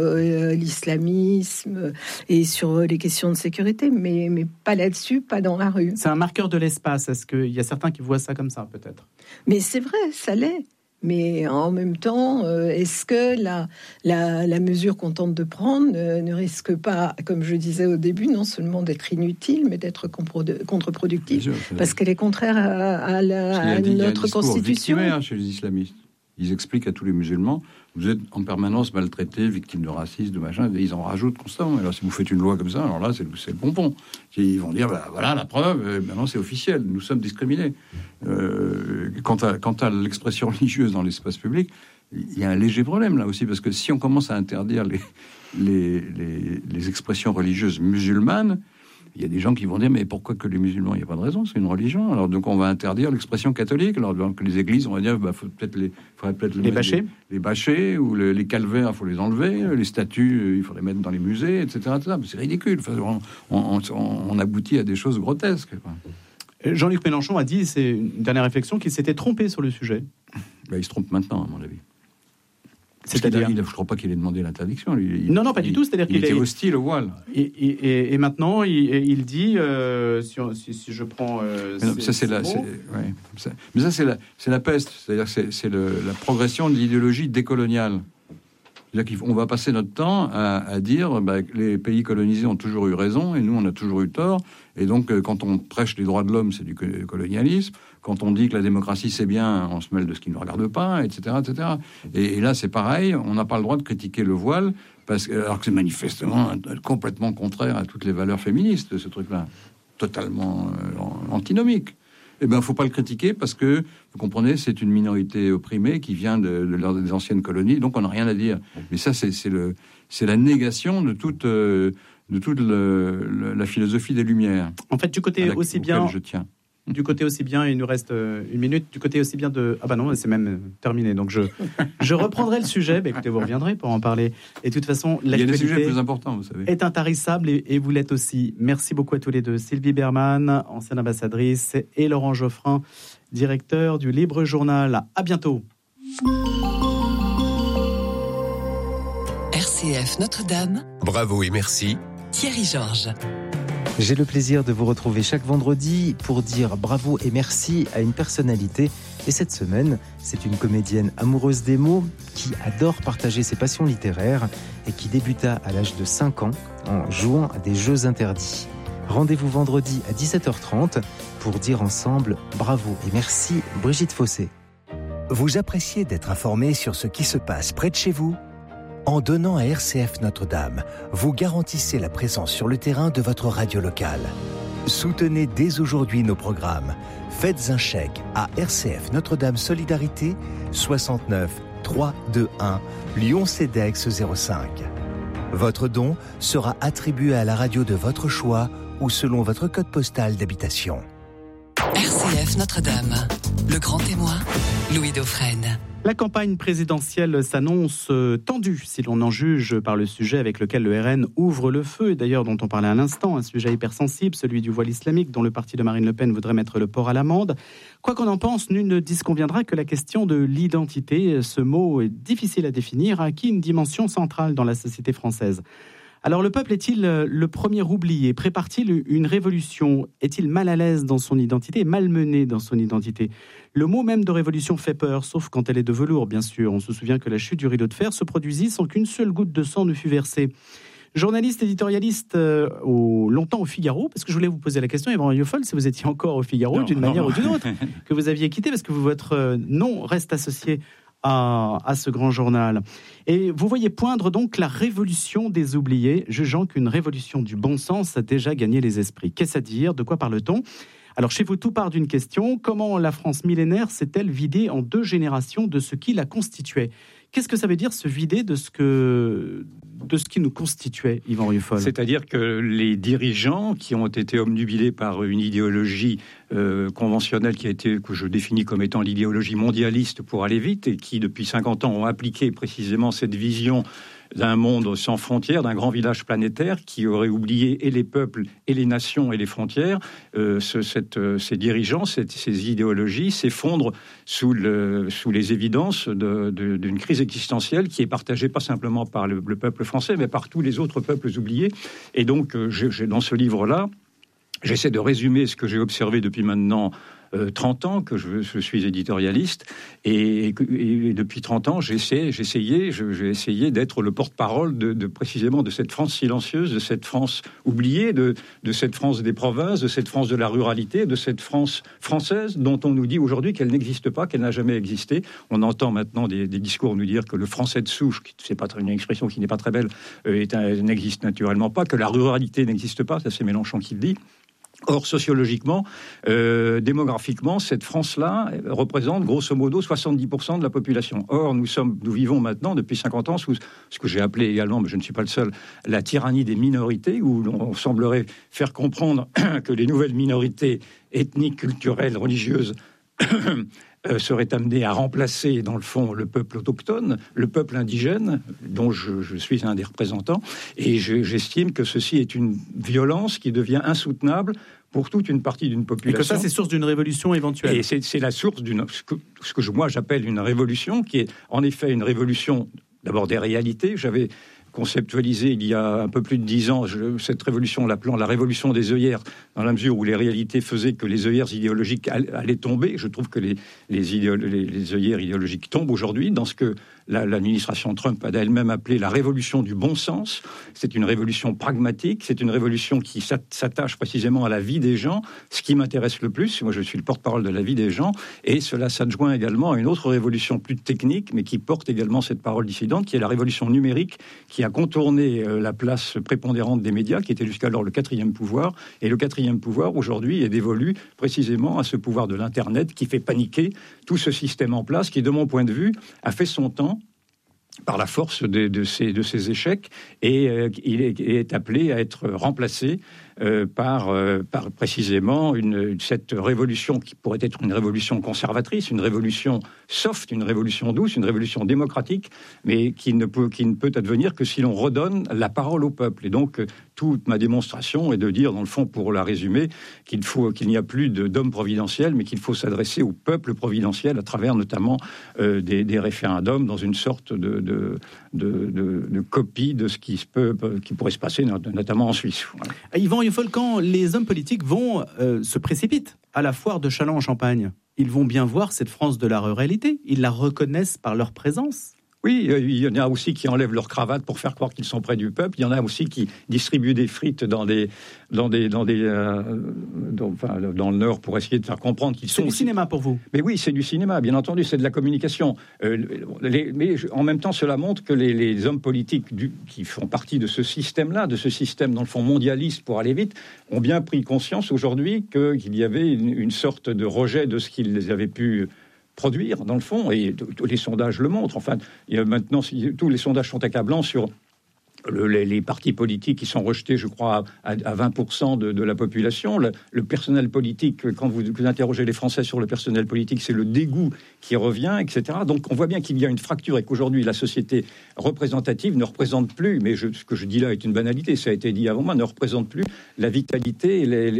l'islamisme et sur les questions de sécurité, mais pas là-dessus, pas dans la rue. C'est un marqueur de l'espace. Est-ce qu'il y a certains qui voient ça comme ça, peut-être ? Mais c'est vrai, ça l'est. Mais en même temps, est-ce que la mesure qu'on tente de prendre ne risque pas, comme je disais au début, non seulement d'être inutile, mais d'être contre-productive, parce qu'elle est contraire à notre Constitution. Il y a chez les islamistes. Ils expliquent à tous les musulmans, vous êtes en permanence maltraités, victimes de racisme, de machin, et ils en rajoutent constamment. Alors si vous faites une loi comme ça, alors là, c'est le pompon. Ils vont dire, voilà la preuve, maintenant c'est officiel, nous sommes discriminés. Quant à l'expression religieuse dans l'espace public, il y a un léger problème là aussi, parce que si on commence à interdire les expressions religieuses musulmanes, il y a des gens qui vont dire, mais pourquoi que les musulmans ? Il n'y a pas de raison, c'est une religion. Alors donc on va interdire l'expression catholique. Alors donc les églises, on va dire, faudrait peut-être les bâcher. Les bâcher, ou les calvaires, il faut les enlever. Les statues, il faut les mettre dans les musées, etc. Mais c'est ridicule. Enfin, on aboutit à des choses grotesques, quoi. Jean-Luc Mélenchon a dit, c'est une dernière réflexion, qu'il s'était trompé sur le sujet. Il se trompe maintenant, à mon avis. C'est-à-dire, je ne crois pas qu'il ait demandé l'interdiction. Non, pas du tout. C'est-à-dire qu'il était hostile au voile. Et maintenant, il dit, si je prends... Mais c'est la peste. C'est-à-dire que c'est la progression de l'idéologie décoloniale. C'est-à-dire qu'on va passer notre temps à dire que les pays colonisés ont toujours eu raison et nous, on a toujours eu tort. Et donc, quand on prêche les droits de l'homme, c'est du colonialisme. Quand on dit que la démocratie, c'est bien, on se mêle de ce qui ne nous regarde pas, etc., etc. Et là, c'est pareil, on n'a pas le droit de critiquer le voile, alors que c'est manifestement complètement contraire à toutes les valeurs féministes, ce truc-là. Totalement antinomique. Eh bien, il ne faut pas le critiquer parce que, vous comprenez, c'est une minorité opprimée qui vient des anciennes colonies, donc on n'a rien à dire. Mais ça, c'est la négation de toute la philosophie des Lumières. En fait, du côté aussi bien... je tiens. Du côté aussi bien, il nous reste une minute, du côté aussi bien de... Ah bah non, c'est même terminé, donc je reprendrai le sujet. Bah écoutez, vous reviendrez pour en parler. Et de toute façon, il y a des sujets plus importants, vous savez. Est intarissable et vous l'êtes aussi. Merci beaucoup à tous les deux. Sylvie Berman, ancienne ambassadrice, et Laurent Geoffrin, directeur du Libre Journal. À bientôt. RCF Notre-Dame. Bravo et merci. Thierry Georges. J'ai le plaisir de vous retrouver chaque vendredi pour dire bravo et merci à une personnalité. Et cette semaine, c'est une comédienne amoureuse des mots qui adore partager ses passions littéraires et qui débuta à l'âge de 5 ans en jouant à des jeux interdits. Rendez-vous vendredi à 17h30 pour dire ensemble bravo et merci, Brigitte Fossé. Vous appréciez d'être informé sur ce qui se passe près de chez vous ? En donnant à RCF Notre-Dame, vous garantissez la présence sur le terrain de votre radio locale. Soutenez dès aujourd'hui nos programmes. Faites un chèque à RCF Notre-Dame Solidarité 69 321 Lyon-Cedex 05. Votre don sera attribué à la radio de votre choix ou selon votre code postal d'habitation. RCF Notre-Dame, le grand témoin, Louis Dauphren. La campagne présidentielle s'annonce tendue, si l'on en juge par le sujet avec lequel le RN ouvre le feu, et d'ailleurs dont on parlait à l'instant, un sujet hypersensible, celui du voile islamique, dont le parti de Marine Le Pen voudrait mettre le port à l'amende. Quoi qu'on en pense, nul ne disconviendra que la question de l'identité, ce mot est difficile à définir, a acquis une dimension centrale dans la société française. Alors le peuple est-il le premier oublié ? Prépare-t-il une révolution ? Est-il mal à l'aise dans son identité, malmené dans son identité ? Le mot même de révolution fait peur, sauf quand elle est de velours, bien sûr. On se souvient que la chute du rideau de fer se produisit sans qu'une seule goutte de sang ne fût versée. Journaliste, éditorialiste longtemps au Figaro, parce que je voulais vous poser la question, Yvan Rieufol, si vous étiez encore au Figaro d'une manière ou d'une autre, que vous aviez quitté, parce que votre nom reste associé à ce grand journal. Et vous voyez poindre donc la révolution des oubliés, jugeant qu'une révolution du bon sens a déjà gagné les esprits. Qu'est-ce à dire ? De quoi parle-t-on ? Alors chez vous, tout part d'une question. Comment la France millénaire s'est-elle vidée en 2 générations de ce qui la constituait ? Qu'est-ce que ça veut dire, se vider de ce qui nous constituait, Yvan Rieufol ? C'est-à-dire que les dirigeants qui ont été obnubilés par une idéologie conventionnelle que je définis comme étant l'idéologie mondialiste pour aller vite, et qui depuis 50 ans ont appliqué précisément cette vision d'un monde sans frontières, d'un grand village planétaire qui aurait oublié et les peuples et les nations et les frontières. Ces dirigeants, ces idéologies s'effondrent sous les évidences d'une crise existentielle qui est partagée pas simplement par le peuple français, mais par tous les autres peuples oubliés. Et donc, dans ce livre-là, j'essaie de résumer ce que j'ai observé depuis maintenant 30 ans, que je suis éditorialiste, et depuis 30 ans, j'ai essayé d'être le porte-parole précisément de cette France silencieuse, de cette France oubliée, de cette France des provinces, de cette France de la ruralité, de cette France française dont on nous dit aujourd'hui qu'elle n'existe pas, qu'elle n'a jamais existé. On entend maintenant des discours nous dire que le français de souche, c'est pas une expression qui n'est pas très belle, n'existe naturellement pas, que la ruralité n'existe pas, ça c'est Mélenchon qui le dit. Or, sociologiquement, démographiquement, cette France-là représente grosso modo 70% de la population. Or, nous vivons maintenant, depuis 50 ans, sous ce que j'ai appelé également, mais je ne suis pas le seul, la tyrannie des minorités, où on semblerait faire comprendre que les nouvelles minorités ethniques, culturelles, religieuses serait amené à remplacer, dans le fond, le peuple autochtone, le peuple indigène, dont je suis un des représentants, et j'estime que ceci est une violence qui devient insoutenable pour toute une partie d'une population. Et que ça, c'est source d'une révolution éventuelle. Et c'est la source ce que moi j'appelle une révolution, qui est en effet une révolution, d'abord des réalités. J'avais conceptualisé il y a un peu plus de 10 ans cette révolution, l'appelant la révolution des œillères, dans la mesure où les réalités faisaient que les œillères idéologiques allaient tomber. Je trouve que les œillères idéologiques tombent aujourd'hui dans ce que l'administration Trump a elle-même appelé la révolution du bon sens. C'est une révolution pragmatique, c'est une révolution qui s'attache précisément à la vie des gens, ce qui m'intéresse le plus. Moi, je suis le porte-parole de la vie des gens, et cela s'adjoint également à une autre révolution plus technique, mais qui porte également cette parole dissidente, qui est la révolution numérique, qui a contourné la place prépondérante des médias, qui était jusqu'alors le 4e pouvoir. Et le 4e pouvoir, aujourd'hui, est dévolu précisément à ce pouvoir de l'Internet qui fait paniquer tout ce système en place, qui, de mon point de vue, a fait son temps par la force de ces échecs, et il est appelé à être remplacé par précisément cette révolution qui pourrait être une révolution conservatrice, une révolution soft, une révolution douce, une révolution démocratique, mais qui ne peut advenir que si l'on redonne la parole au peuple. Et donc, toute ma démonstration est de dire, dans le fond, pour la résumer, qu'il n'y a plus d'homme providentiel, mais qu'il faut s'adresser au peuple providentiel à travers notamment des référendums dans une sorte de copie de ce qui pourrait se passer, notamment en Suisse. Voilà. Yvan Yoffol, quand les hommes politiques se précipitent à la foire de Châlons en Champagne, ils vont bien voir cette France de la ruralité. Ils la reconnaissent par leur présence. Oui, il y en a aussi qui enlèvent leur cravate pour faire croire qu'ils sont près du peuple. Il y en a aussi qui distribuent des frites dans le Nord pour essayer de faire comprendre qu'ils sont... C'est du cinéma pour vous? Mais oui, c'est du cinéma, bien entendu, c'est de la communication. Mais en même temps, cela montre que les hommes politiques qui font partie de ce système-là, de ce système, dans le fond, mondialiste pour aller vite, ont bien pris conscience aujourd'hui qu'il y avait une sorte de rejet de ce qu'ils avaient pu produire, dans le fond, et tous les sondages le montrent. Enfin, maintenant, tous les sondages sont accablants sur les partis politiques qui sont rejetés, je crois, à 20% de la population. Le personnel politique, quand vous interrogez les Français sur le personnel politique, c'est le dégoût qui revient, etc. Donc on voit bien qu'il y a une fracture et qu'aujourd'hui la société représentative ne représente plus, mais ce que je dis là est une banalité, ça a été dit avant moi, ne représente plus la vitalité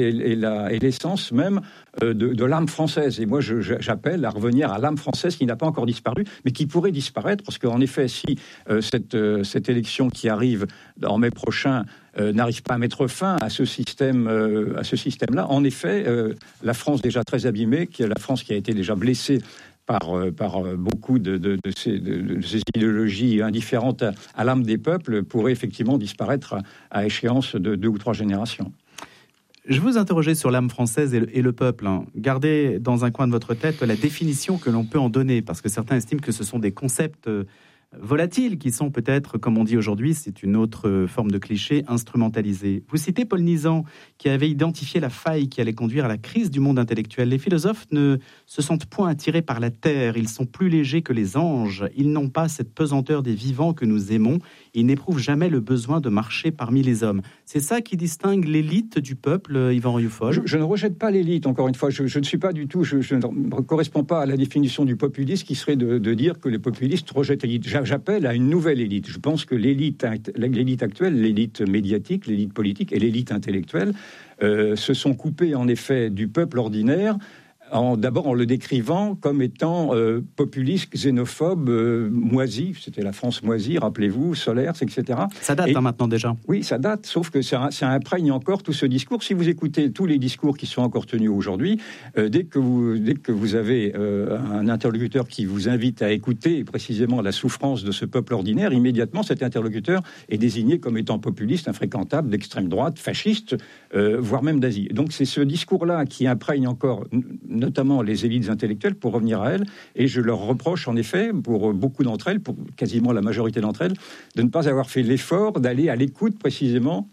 et l'essence même de l'âme française. Et moi j'appelle à revenir à l'âme française qui n'a pas encore disparu, mais qui pourrait disparaître, parce qu'en effet, si cette élection qui arrive en mai prochain n'arrive pas à mettre fin à ce système-là. En effet, la France déjà très abîmée, la France qui a été déjà blessée par beaucoup de ces idéologies indifférentes à l'âme des peuples, pourrait effectivement disparaître à échéance de 2 ou 3 générations. Je vous interrogeais sur l'âme française et le peuple. Gardez dans un coin de votre tête la définition que l'on peut en donner, parce que certains estiment que ce sont des concepts volatiles qui sont peut-être, comme on dit aujourd'hui, c'est une autre forme de cliché, instrumentalisée. Vous citez Paul Nizan, qui avait identifié la faille qui allait conduire à la crise du monde intellectuel. Les philosophes ne se sentent point attirés par la terre, ils sont plus légers que les anges, ils n'ont pas cette pesanteur des vivants que nous aimons, ils n'éprouvent jamais le besoin de marcher parmi les hommes. C'est ça qui distingue l'élite du peuple, Yvan Rioufol? Je ne rejette pas l'élite, encore une fois, je ne suis pas du tout, je ne correspond pas à la définition du populisme qui serait de dire que les populistes rejettent l'élite. J'appelle à une nouvelle élite. Je pense que l'élite actuelle, l'élite médiatique, l'élite politique et l'élite intellectuelle se sont coupés en effet du peuple ordinaire. D'abord en le décrivant comme étant populiste, xénophobe, moisi. C'était la France moisie, rappelez-vous, Solers, etc. Ça date maintenant déjà. Oui, ça date, sauf que ça imprègne encore tout ce discours. Si vous écoutez tous les discours qui sont encore tenus aujourd'hui, dès que vous avez un interlocuteur qui vous invite à écouter précisément la souffrance de ce peuple ordinaire, immédiatement cet interlocuteur est désigné comme étant populiste, infréquentable, d'extrême droite, fasciste, voire même d'Asie. Donc c'est ce discours-là qui imprègne encore notamment les élites intellectuelles, pour revenir à elles, et je leur reproche en effet, pour beaucoup d'entre elles, pour quasiment la majorité d'entre elles, de ne pas avoir fait l'effort d'aller à l'écoute précisément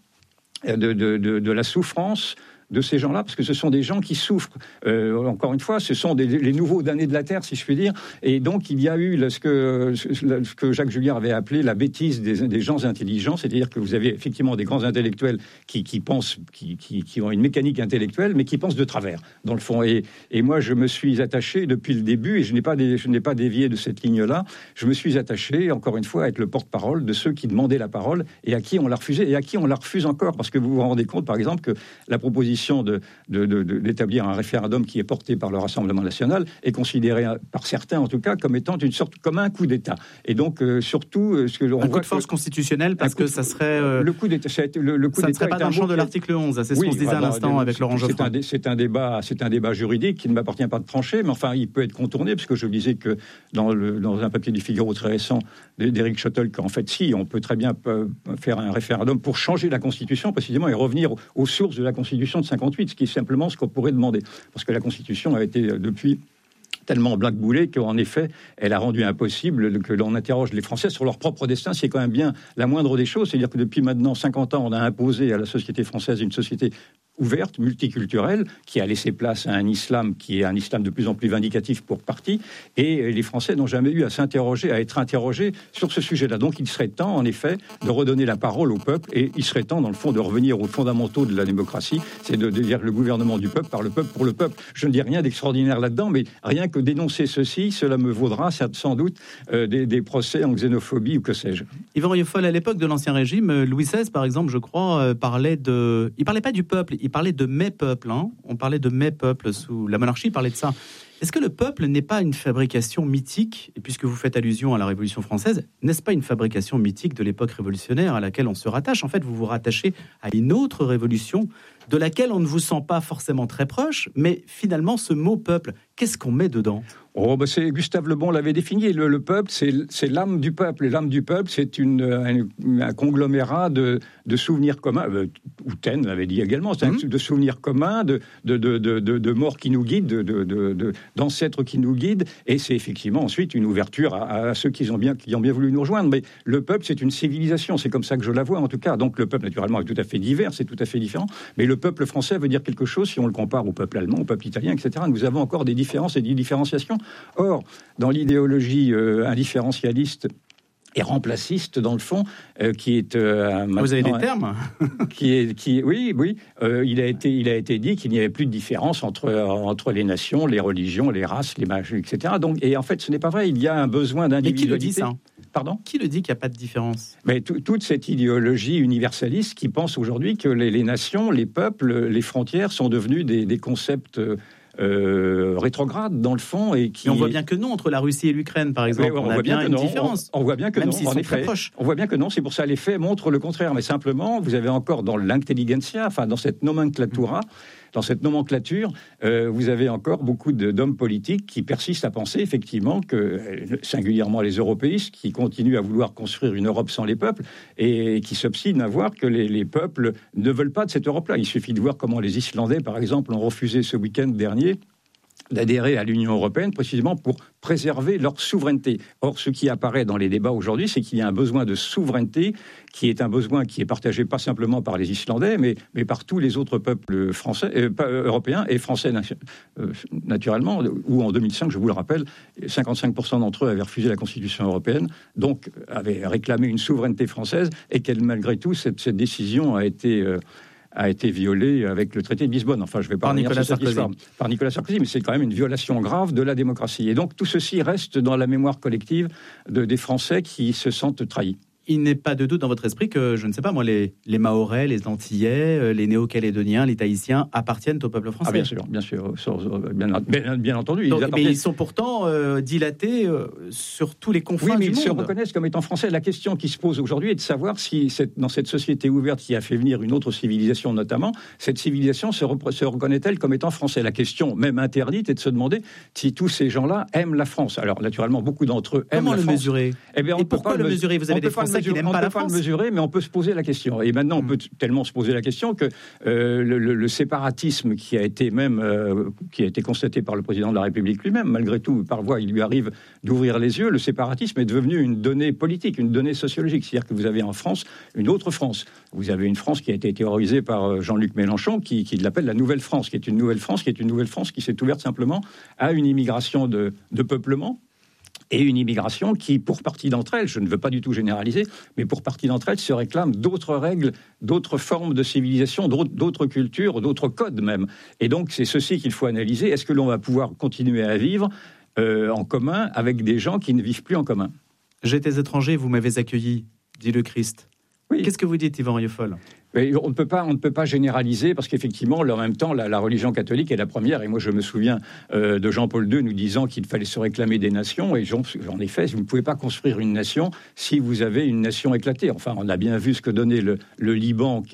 de la souffrance de ces gens-là, parce que ce sont des gens qui souffrent. Encore une fois, ce sont les nouveaux damnés de la terre, si je puis dire. Et donc, il y a eu ce que Jacques Julliard avait appelé la bêtise des gens intelligents, c'est-à-dire que vous avez effectivement des grands intellectuels qui pensent, qui ont une mécanique intellectuelle, mais qui pensent de travers, dans le fond. Et moi, je me suis attaché depuis le début, et je n'ai pas dévié de cette ligne-là, je me suis attaché, encore une fois, à être le porte-parole de ceux qui demandaient la parole, et à qui on l'a refusé, et à qui on la refuse encore, parce que vous vous rendez compte, par exemple, que la proposition d'établir un référendum qui est porté par le Rassemblement national est considéré par certains en tout cas comme étant comme un coup d'État. Et donc surtout ce que un coup de force constitutionnelle, parce que ça serait le coup d'État. Le coup ça ne d'État serait pas dans le champ de l'article 11. C'est ce qu'on se disait à l'instant avec Laurent Geoffroy. C'est un débat juridique qui ne m'appartient pas de trancher, mais enfin il peut être contourné, parce que je disais que dans un papier du Figaro très récent d'Éric Schottl, qu'en fait si on peut très bien faire un référendum pour changer la Constitution précisément et revenir aux sources de la Constitution de 58, ce qui est simplement ce qu'on pourrait demander, parce que la Constitution a été depuis tellement blackboulée qu'en effet, elle a rendu impossible que l'on interroge les Français sur leur propre destin. C'est quand même bien la moindre des choses, c'est-à-dire que depuis maintenant 50 ans, on a imposé à la société française une société ouverte, multiculturelle, qui a laissé place à un islam qui est un islam de plus en plus vindicatif pour partie, et les Français n'ont jamais eu à être interrogés sur ce sujet-là. Donc il serait temps, en effet, de redonner la parole au peuple, et il serait temps, dans le fond, de revenir aux fondamentaux de la démocratie, c'est de dire le gouvernement du peuple, par le peuple, pour le peuple. Je ne dis rien d'extraordinaire là-dedans, mais rien que dénoncer ceci, cela me vaudra sans doute des procès en xénophobie ou que sais-je. Yvan Rioufol, à l'époque de l'Ancien Régime, Louis XVI, par exemple, je crois, il parlait pas du peuple, il parlait de mes peuples. On parlait de mes peuples sous la monarchie, il parlait de ça. Est-ce que le peuple n'est pas une fabrication mythique ? Et puisque vous faites allusion à la Révolution française, n'est-ce pas une fabrication mythique de l'époque révolutionnaire à laquelle on se rattache ? En fait, vous vous rattachez à une autre révolution de laquelle on ne vous sent pas forcément très proche, mais finalement, ce mot peuple, qu'est-ce qu'on met dedans ? C'est Gustave Le Bon l'avait défini. Le peuple, c'est l'âme du peuple. Et l'âme du peuple, c'est un conglomérat de souvenirs communs. Ou Taine l'avait dit également. C'est de souvenirs communs, de morts qui nous guident, d'ancêtres qui nous guident. Et c'est effectivement ensuite une ouverture à ceux qui ont bien voulu nous rejoindre. Mais le peuple, c'est une civilisation. C'est comme ça que je la vois, en tout cas. Donc le peuple, naturellement, est tout à fait divers, c'est tout à fait différent. Mais le peuple français veut dire quelque chose si on le compare au peuple allemand, au peuple italien, etc. Nous avons encore des différences et des différenciations. Or, dans l'idéologie indifférencialiste et remplaciste, dans le fond, qui est... vous avez des termes Oui. Il a été dit qu'il n'y avait plus de différence entre les nations, les religions, les races, les mages, etc. Et en fait, ce n'est pas vrai. Il y a un besoin d'individualité. Mais qui le dit, ça ? Pardon ? Qui le dit qu'il n'y a pas de différence ? Mais toute cette idéologie universaliste qui pense aujourd'hui que les nations, les peuples, les frontières sont devenus des concepts... rétrograde dans le fond et on voit bien que non entre la Russie et l'Ukraine par exemple. On voit bien une différence. On voit bien que même non. S'ils sont très proches. On voit bien que non. C'est pour ça les faits montrent le contraire. Mais simplement, vous avez encore dans l'intelligentsia, enfin dans cette nomenclatura. Dans cette nomenclature, vous avez encore beaucoup d'hommes politiques qui persistent à penser effectivement que, singulièrement les européistes, qui continuent à vouloir construire une Europe sans les peuples et qui s'obstinent à voir que les peuples ne veulent pas de cette Europe-là. Il suffit de voir comment les Islandais, par exemple, ont refusé ce week-end dernier d'adhérer à l'Union européenne précisément pour préserver leur souveraineté. Or, ce qui apparaît dans les débats aujourd'hui, c'est qu'il y a un besoin de souveraineté qui est un besoin qui est partagé pas simplement par les Islandais, mais par tous les autres peuples français, européens et français naturellement, où en 2005, je vous le rappelle, 55% d'entre eux avaient refusé la Constitution européenne, donc avaient réclamé une souveraineté française, et qu'elle, malgré tout, cette décision a été violée avec le traité de Lisbonne. Enfin, je ne vais pas revenir sur cette histoire. Par Nicolas Sarkozy, mais c'est quand même une violation grave de la démocratie. Et donc, tout ceci reste dans la mémoire collective des Français qui se sentent trahis. Il n'est pas de doute dans votre esprit que, je ne sais pas moi, les Mahorais, les Antillais, les Néo-Calédoniens, les Tahitiens appartiennent au peuple français. Ah bien sûr, bien entendu. Mais ils sont pourtant dilatés sur tous les confins du monde. Oui, mais ils se reconnaissent comme étant français. La question qui se pose aujourd'hui est de savoir si, dans cette société ouverte qui a fait venir une autre civilisation notamment, cette civilisation se reconnaît-elle comme étant français ? La question, même interdite, est de se demander si tous ces gens-là aiment la France. Alors, naturellement, beaucoup d'entre eux aiment la France. Comment le mesurer ? Et pourquoi le mesurer ? Vous avez des Français qui n'aiment pas la France. On ne peut pas le mesurer, mais on peut se poser la question. Et maintenant, on peut tellement se poser la question que le séparatisme qui a été constaté par le président de la République lui-même, malgré tout, par voie, il lui arrive d'ouvrir les yeux, le séparatisme est devenu une donnée politique, une donnée sociologique. C'est-à-dire que vous avez en France une autre France. Vous avez une France qui a été terrorisée par Jean-Luc Mélenchon, qui l'appelle la Nouvelle France, qui est une Nouvelle France, qui s'est ouverte simplement à une immigration de peuplement. Et une immigration qui, pour partie d'entre elles, je ne veux pas du tout généraliser, mais pour partie d'entre elles, se réclament d'autres règles, d'autres formes de civilisation, d'autres cultures, d'autres codes même. Et donc, c'est ceci qu'il faut analyser. Est-ce que l'on va pouvoir continuer à vivre en commun avec des gens qui ne vivent plus en commun ? J'étais étranger, vous m'avez accueilli, dit le Christ. Oui. Qu'est-ce que vous dites, Yvan Rieufol ? Mais on ne peut pas généraliser parce qu'effectivement, en même temps, la religion catholique est la première. Et moi, je me souviens de Jean-Paul II nous disant qu'il fallait se réclamer des nations. Et en effet, vous ne pouvez pas construire une nation si vous avez une nation éclatée. Enfin, on a bien vu ce que donnait le Liban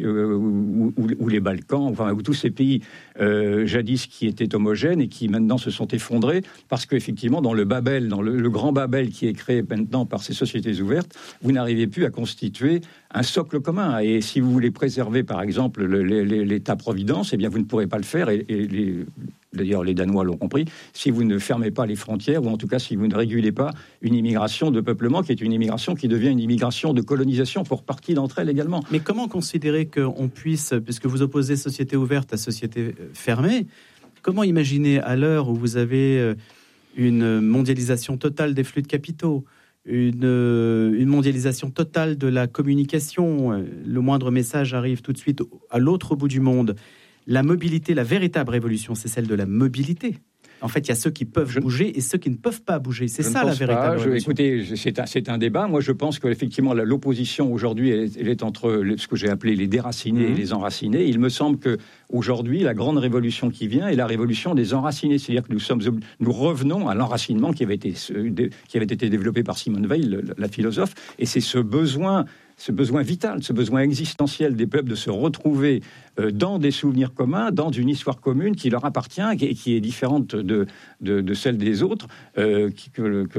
ou les Balkans, enfin, ou tous ces pays jadis qui étaient homogènes et qui maintenant se sont effondrés parce qu'effectivement, dans le Babel, dans le grand Babel qui est créé maintenant par ces sociétés ouvertes, vous n'arrivez plus à constituer un socle commun. Et si vous voulez préserver, par exemple, l'État-providence, eh bien, vous ne pourrez pas le faire. D'ailleurs, les Danois l'ont compris, si vous ne fermez pas les frontières, ou en tout cas si vous ne régulez pas une immigration de peuplement, qui est une immigration qui devient une immigration de colonisation pour partie d'entre elles également. Mais comment considérer qu'on puisse, puisque vous opposez société ouverte à société fermée, comment imaginer à l'heure où vous avez une mondialisation totale des flux de capitaux, une mondialisation totale de la communication, le moindre message arrive tout de suite à l'autre bout du monde. La mobilité, la véritable révolution, c'est celle de la mobilité. En fait, il y a ceux qui peuvent bouger et ceux qui ne peuvent pas bouger. C'est ça la véritable révolution. Écoutez, c'est un débat. Moi, je pense qu'effectivement, l'opposition aujourd'hui, elle est entre ce que j'ai appelé les déracinés et les enracinés. Il me semble qu'aujourd'hui, la grande révolution qui vient est la révolution des enracinés. C'est-à-dire que nous revenons à l'enracinement qui avait été développé par Simone Veil, la philosophe. Et c'est ce besoin vital, ce besoin existentiel des peuples de se retrouver dans des souvenirs communs, dans une histoire commune qui leur appartient et qui est différente de celle des autres, que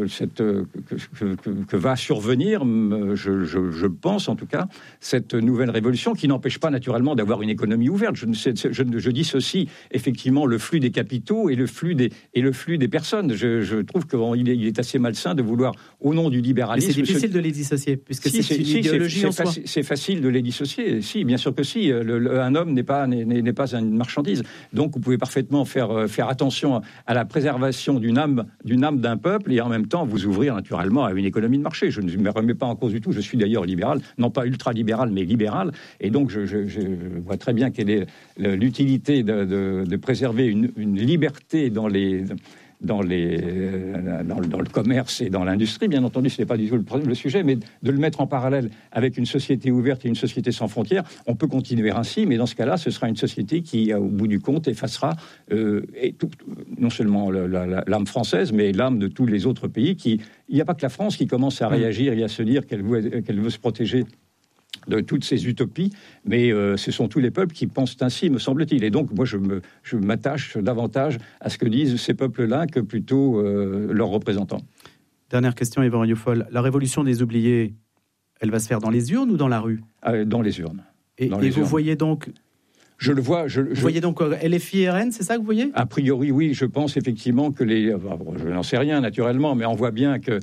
va survenir, je pense en tout cas, cette nouvelle révolution qui n'empêche pas naturellement d'avoir une économie ouverte. Je dissocie effectivement le flux des capitaux et le flux des personnes. Je trouve qu'il est assez malsain de vouloir, au nom du libéralisme... Mais c'est difficile de les dissocier, puisque c'est une idéologie en soi. C'est facile de les dissocier. Si, bien sûr que si. Un homme n'est pas une marchandise. Donc, vous pouvez parfaitement faire attention à la préservation d'une âme d'un peuple et en même temps vous ouvrir naturellement à une économie de marché. Je ne me remets pas en cause du tout. Je suis d'ailleurs libéral, non pas ultra-libéral, mais libéral. Et donc, je vois très bien quelle est l'utilité de préserver une liberté dans le commerce et dans l'industrie. Bien entendu, ce n'est pas du tout le sujet, mais de le mettre en parallèle avec une société ouverte et une société sans frontières, on peut continuer ainsi, mais dans ce cas-là, ce sera une société qui, au bout du compte, effacera non seulement l'âme française, mais l'âme de tous les autres pays. Il n'y a pas que la France qui commence à réagir et à se dire qu'elle veut se protéger de toutes ces utopies, mais ce sont tous les peuples qui pensent ainsi, me semble-t-il. Et donc, moi, je m'attache davantage à ce que disent ces peuples-là que plutôt leurs représentants. Dernière question, Yvan Rioufol. La révolution des oubliés, elle va se faire dans les urnes ou dans la rue ? Dans les urnes. Et vous voyez donc... Je le vois. Vous voyez donc LFI RN, c'est ça que vous voyez ? A priori, oui. Je pense effectivement que je n'en sais rien, naturellement, mais on voit bien que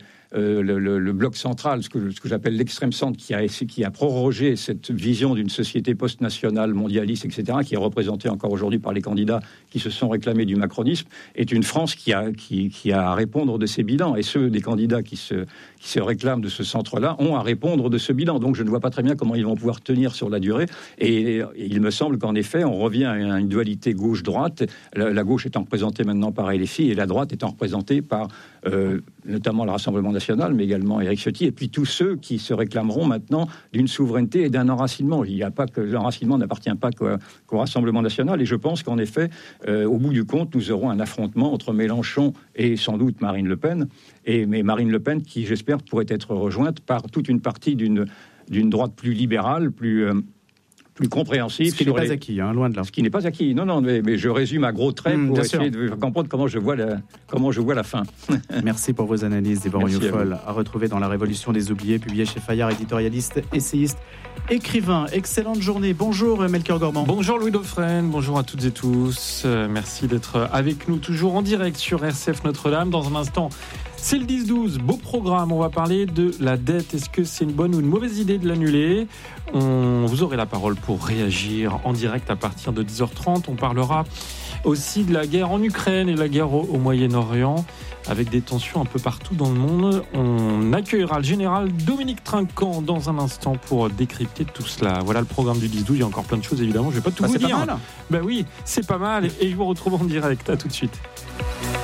le bloc central, ce que j'appelle l'extrême centre, qui a prorogé cette vision d'une société post-nationale, mondialiste, etc., qui est représentée encore aujourd'hui par les candidats qui se sont réclamés du macronisme, est une France qui a à répondre de ces bilans. Et ceux des candidats qui se réclament de ce centre-là ont à répondre de ce bilan. Donc je ne vois pas très bien comment ils vont pouvoir tenir sur la durée. Et il me semble qu'en effet, on revient à une dualité gauche-droite, la gauche étant représentée maintenant par LFI et la droite étant représentée par notamment le Rassemblement national, mais également Éric Ciotti, et puis tous ceux qui se réclameront maintenant d'une souveraineté et d'un enracinement. Il n'y a pas que l'enracinement n'appartient pas qu'au Rassemblement national, et je pense qu'en effet, au bout du compte, nous aurons un affrontement entre Mélenchon et sans doute Marine Le Pen, mais Marine Le Pen qui, j'espère, pourrait être rejointe par toute une partie d'une droite plus libérale, plus compréhensif. Ce qui n'est pas acquis, loin de là. Ce qui n'est pas acquis. Non, mais je résume à gros traits pour essayer de comprendre comment je vois la fin. Merci pour vos analyses, Yvan Rioufol, à retrouver dans La Révolution des oubliés, publié chez Fayard, éditorialiste, essayiste, écrivain. Excellente journée. Bonjour Melchior Gormand. Bonjour Louis Dauphren, bonjour à toutes et tous. Merci d'être avec nous toujours en direct sur RCF Notre-Dame. Dans un instant, c'est le 10-12, beau programme, on va parler de la dette. Est-ce que c'est une bonne ou une mauvaise idée de l'annuler ? Vous aurez la parole pour réagir en direct à partir de 10h30. On parlera aussi de la guerre en Ukraine et la guerre au Moyen-Orient, avec des tensions un peu partout dans le monde. On accueillera le général Dominique Trinquant dans un instant pour décrypter tout cela. Voilà le programme du 10-12, il y a encore plein de choses évidemment, je ne vais pas tout vous dire. Pas mal. Ben oui, c'est pas mal et je vous retrouve en direct, à tout de suite.